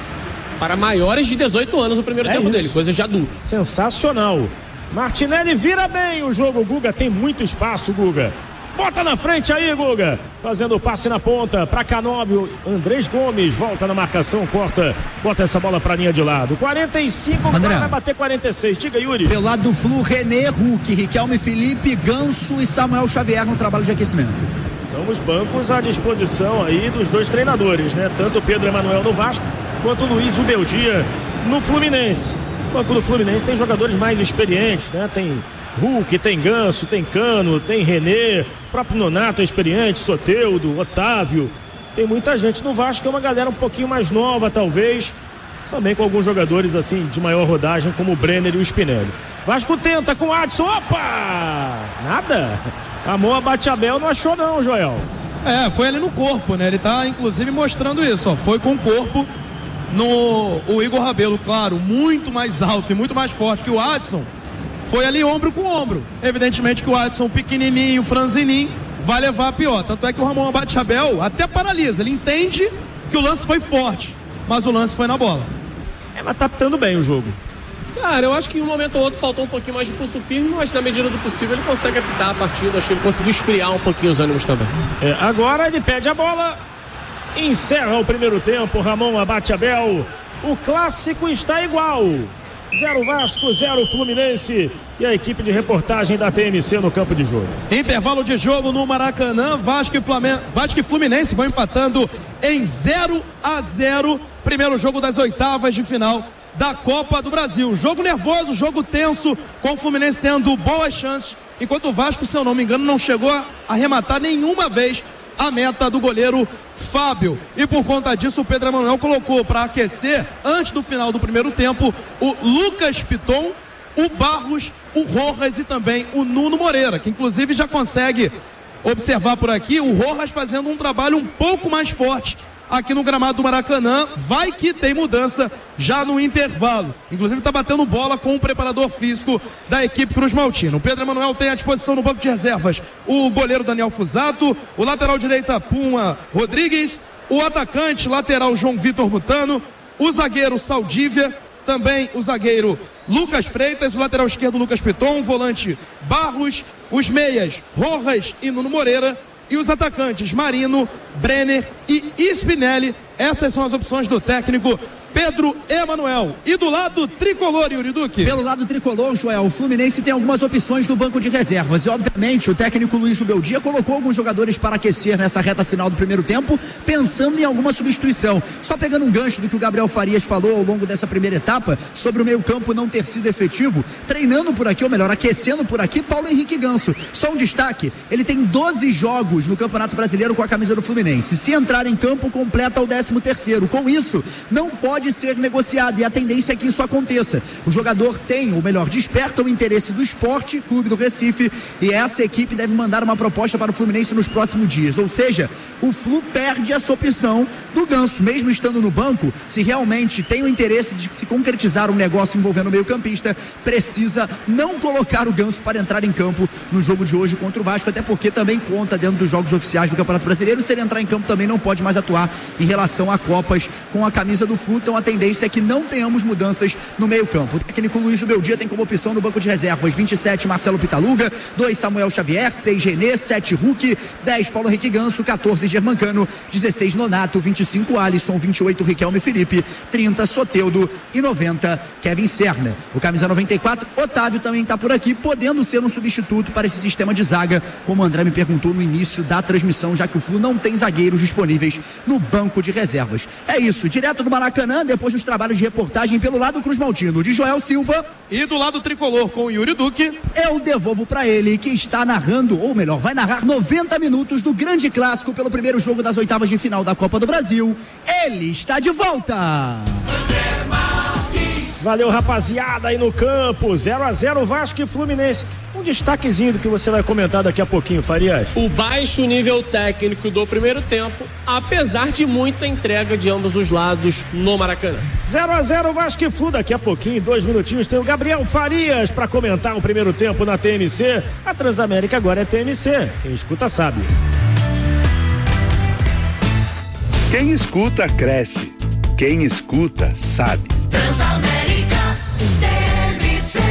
para maiores de 18 anos o primeiro tempo dele, coisa de adulto. Sensacional. Martinelli vira bem o jogo, Guga, tem muito espaço, Guga. Bota na frente aí, Guga. Fazendo o passe na ponta para Canóbio. Andrés Gomes volta na marcação, corta, bota essa bola para a linha de lado. 45, agora vai bater 46. Diga, Yuri. Pelo lado do Flu, René, Hulk, Riquelme, Felipe, Ganso e Samuel Xavier no trabalho de aquecimento. São os bancos à disposição aí dos dois treinadores, né? Tanto o Pedro Emanuel no Vasco, quanto o Luiz Ubeldia no Fluminense. O banco do Fluminense tem jogadores mais experientes, né? Tem Hulk, tem Ganso, tem Cano, tem René, próprio Nonato é experiente, Soteldo, Otávio. Tem muita gente no Vasco, é uma galera um pouquinho mais nova, talvez. Também com alguns jogadores assim de maior rodagem, como o Brenner e o Spinelli. Vasco tenta com o Adson. Opa! Nada. A mão a Bate-Abel não achou não, Joel. Foi ali no corpo, né? Ele tá inclusive mostrando isso, ó. Foi com o corpo o Igor Rabelo, claro, muito mais alto e muito mais forte que o Adson. Foi ali ombro com ombro. Evidentemente que o Adson pequenininho, franzininho, vai levar a pior. Tanto é que o Ramon Abate-Abel até paralisa. Ele entende que o lance foi forte, mas o lance foi na bola. Mas tá apitando bem o jogo. Cara, eu acho que em um momento ou outro faltou um pouquinho mais de pulso firme, mas na medida do possível ele consegue apitar a partida. Acho que ele conseguiu esfriar um pouquinho os ânimos também. Agora ele pede a bola, encerra o primeiro tempo, Ramon Abate-Abel. O clássico está igual. 0 Vasco, 0 Fluminense. E a equipe de reportagem da TMC no campo de jogo. Intervalo de jogo no Maracanã. Vasco e Fluminense vão empatando em 0-0. Primeiro jogo das oitavas de final da Copa do Brasil. Jogo nervoso, jogo tenso, com o Fluminense tendo boas chances, enquanto o Vasco, se eu não me engano, não chegou a arrematar nenhuma vez a meta do goleiro Fábio. E por conta disso, o Pedro Emanuel colocou para aquecer, antes do final do primeiro tempo, o Lucas Piton, o Barros, o Rojas e também o Nuno Moreira, que inclusive já consegue observar por aqui o Rojas fazendo um trabalho um pouco mais forte aqui no gramado do Maracanã. Vai que tem mudança já no intervalo. Inclusive está batendo bola com o preparador físico da equipe Cruz Maltino. O Pedro Emanuel tem à disposição no banco de reservas o goleiro Daniel Fusato, o lateral direita Puma Rodrigues, o atacante lateral João Vitor Mutano, o zagueiro Saldívia, também o zagueiro Lucas Freitas, o lateral esquerdo Lucas Piton, o volante Barros, os meias Rojas e Nuno Moreira, e os atacantes Marino, Brenner e Spinelli. Essas são as opções do técnico Pedro Emanuel. E do lado tricolor, Yuri Duque? Pelo lado tricolor, Joel, o Fluminense tem algumas opções no banco de reservas. E, obviamente, o técnico Luiz Ubeldia colocou alguns jogadores para aquecer nessa reta final do primeiro tempo, pensando em alguma substituição. Só pegando um gancho do que o Gabriel Farias falou ao longo dessa primeira etapa, sobre o meio-campo não ter sido efetivo, treinando por aqui, ou melhor, aquecendo por aqui, Paulo Henrique Ganso. Só um destaque, ele tem 12 jogos no Campeonato Brasileiro com a camisa do Fluminense. Se entrar em campo, completa o 13º. Com isso, não pode ser negociado e a tendência é que isso aconteça. O jogador tem, ou melhor, desperta o interesse do Sport Clube do Recife e essa equipe deve mandar uma proposta para o Fluminense nos próximos dias. Ou seja, o Flu perde essa opção do Ganso, mesmo estando no banco. Se realmente tem o interesse de se concretizar um negócio envolvendo o meio-campista, precisa não colocar o Ganso para entrar em campo no jogo de hoje contra o Vasco, até porque também conta dentro dos jogos oficiais do Campeonato Brasileiro. Se ele entrar em campo também não pode mais atuar em relação a Copas com a camisa do Flu. Então a tendência é que não tenhamos mudanças no meio-campo. O técnico Luiz Beldia tem como opção no banco de reservas 27 Marcelo Pitaluga, 2 Samuel Xavier, 6 Renê, 7 Hulk, 10 Paulo Henrique Ganso, 14 Germancano, 16 Nonato, 25 Alisson, 28 Riquelme Felipe, 30 Soteldo e 90 Kevin Serna. O camisa 94, Otávio, também está por aqui, podendo ser um substituto para esse sistema de zaga, como o André me perguntou no início da transmissão, já que o Flu não tem zagueiros disponíveis no banco de reservas. É isso, direto do Maracanã, depois dos trabalhos de reportagem pelo lado Cruz Maltino, de Joel Silva. E do lado tricolor com o Yuri Duque. Eu devolvo para ele, que está narrando, ou melhor, vai narrar 90 minutos do grande clássico pelo primeiro jogo das oitavas de final da Copa do Brasil. Ele está de volta. Valeu, rapaziada, aí no campo, 0-0 Vasco e Fluminense. Um destaquezinho do que você vai comentar daqui a pouquinho, Farias. O baixo nível técnico do primeiro tempo, apesar de muita entrega de ambos os lados no Maracanã. 0-0 Vasco e Flu, daqui a pouquinho, 2 minutinhos, tem o Gabriel Farias para comentar o primeiro tempo na TMC. A Transamérica agora é TMC, quem escuta sabe. Quem escuta cresce, quem escuta sabe. Transamérica TMC.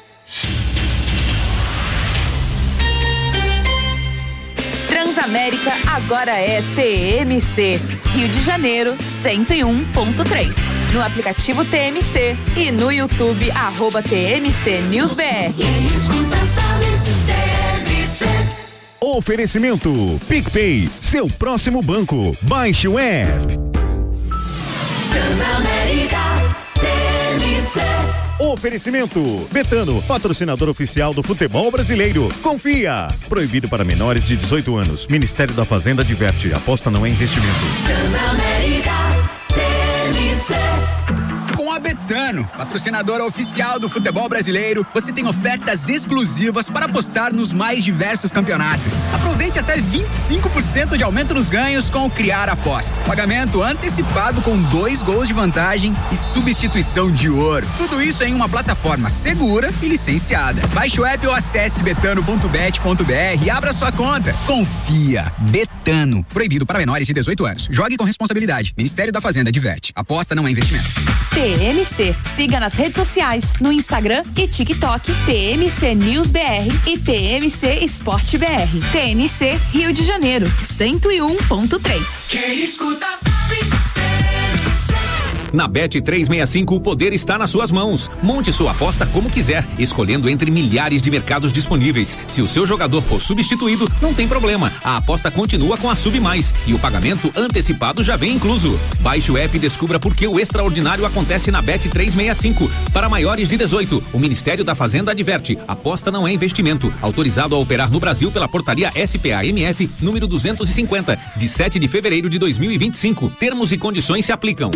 Transamérica agora é TMC. Rio de Janeiro 101.3. No aplicativo TMC e no YouTube @TMC News BR. Quem escuta sabe, TMC. Oferecimento PicPay, seu próximo banco. Baixe o app. Transamérica TMC. Oferecimento Betano, patrocinador oficial do futebol brasileiro. Confia. Proibido para menores de 18 anos. Ministério da Fazenda adverte. Aposta não é investimento. Transamérica TMC. Com a Betano, patrocinadora oficial do futebol brasileiro, você tem ofertas exclusivas para apostar nos mais diversos campeonatos. Aproveite até 25% de aumento nos ganhos com o Criar Aposta. Pagamento antecipado com 2 gols de vantagem e substituição de ouro. Tudo isso em uma plataforma segura e licenciada. Baixe o app ou acesse betano.bet.br e abra sua conta. Confia. Betano. Proibido para menores de 18 anos. Jogue com responsabilidade. Ministério da Fazenda adverte. Aposta não é investimento. TMC. Siga nas redes sociais, no Instagram e TikTok, TMC News BR e TMC Esporte BR. TMC Rio de Janeiro, 101.3. Quem escuta sabe, TMC. Na Bet365 o poder está nas suas mãos. Monte sua aposta como quiser, escolhendo entre milhares de mercados disponíveis. Se o seu jogador for substituído, não tem problema. A aposta continua com a Sub Mais e o pagamento antecipado já vem incluso. Baixe o app e descubra por que o extraordinário acontece na Bet365. Para maiores de 18, o Ministério da Fazenda adverte. Aposta não é investimento. Autorizado a operar no Brasil pela portaria SPA-MF número 250, de 7 de fevereiro de 2025. Termos e condições se aplicam.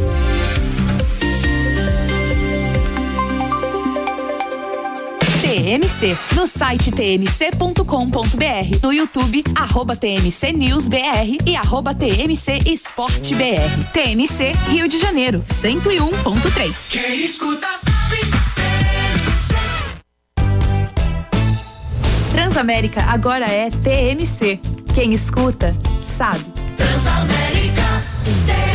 TMC, no site tmc.com.br, no YouTube @TMC News BR e @TMC Esporte BR. TMC Rio de Janeiro, 101.3. Quem escuta sabe, TMC. Transamérica agora é TMC. Quem escuta sabe. Transamérica TMC.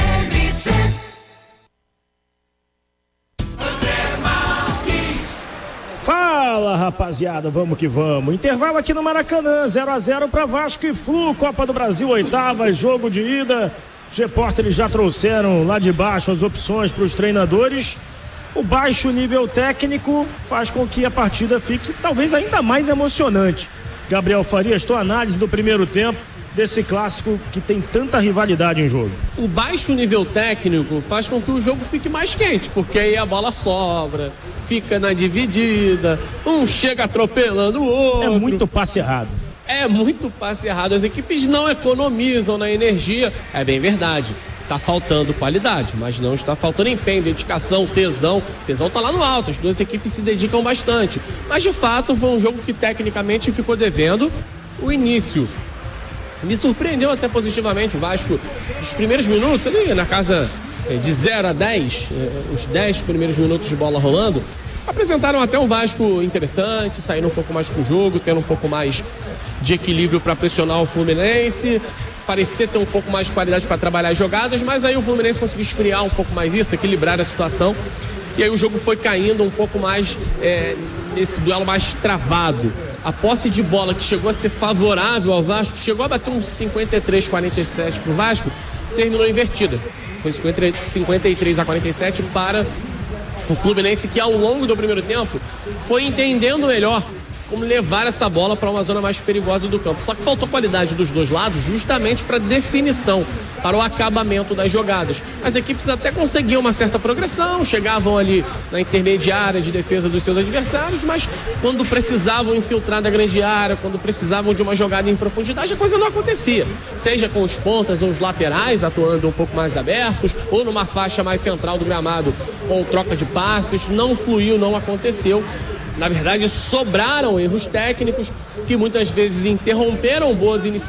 Fala, rapaziada, vamos que vamos. Intervalo aqui no Maracanã, 0-0 para Vasco e Flu, Copa do Brasil, oitavas, jogo de ida. Os repórteres já trouxeram lá de baixo as opções para os treinadores. O baixo nível técnico faz com que a partida fique talvez ainda mais emocionante. Gabriel Farias, tua análise do primeiro tempo desse clássico que tem tanta rivalidade em jogo. O baixo nível técnico faz com que o jogo fique mais quente, porque aí a bola sobra, fica na dividida, um chega atropelando o outro. É muito passe errado. É muito passe errado, as equipes não economizam na energia, é bem verdade. Tá faltando qualidade, mas não está faltando empenho, dedicação, tesão. Tesão tá lá no alto, as duas equipes se dedicam bastante. Mas de fato foi um jogo que tecnicamente ficou devendo o início. Me surpreendeu até positivamente o Vasco. Os primeiros minutos ali na casa de 0 a 10, os 10 primeiros minutos de bola rolando, apresentaram até um Vasco interessante, saíram um pouco mais pro jogo, tendo um pouco mais de equilíbrio para pressionar o Fluminense, parecia ter um pouco mais de qualidade para trabalhar as jogadas, mas aí o Fluminense conseguiu esfriar um pouco mais isso, equilibrar a situação, e aí o jogo foi caindo um pouco mais nesse duelo mais travado. A posse de bola que chegou a ser favorável ao Vasco, chegou a bater uns 53-47 pro Vasco, terminou invertida. Foi 53-47 para o Fluminense, que ao longo do primeiro tempo foi entendendo melhor como levar essa bola para uma zona mais perigosa do campo. Só que faltou qualidade dos dois lados justamente para definição, para o acabamento das jogadas. As equipes até conseguiam uma certa progressão, chegavam ali na intermediária de defesa dos seus adversários, mas quando precisavam infiltrar na grande área, quando precisavam de uma jogada em profundidade, a coisa não acontecia. Seja com os pontas ou os laterais atuando um pouco mais abertos, ou numa faixa mais central do gramado com troca de passes, não fluiu, não aconteceu. Na verdade, sobraram erros técnicos que muitas vezes interromperam boas iniciativas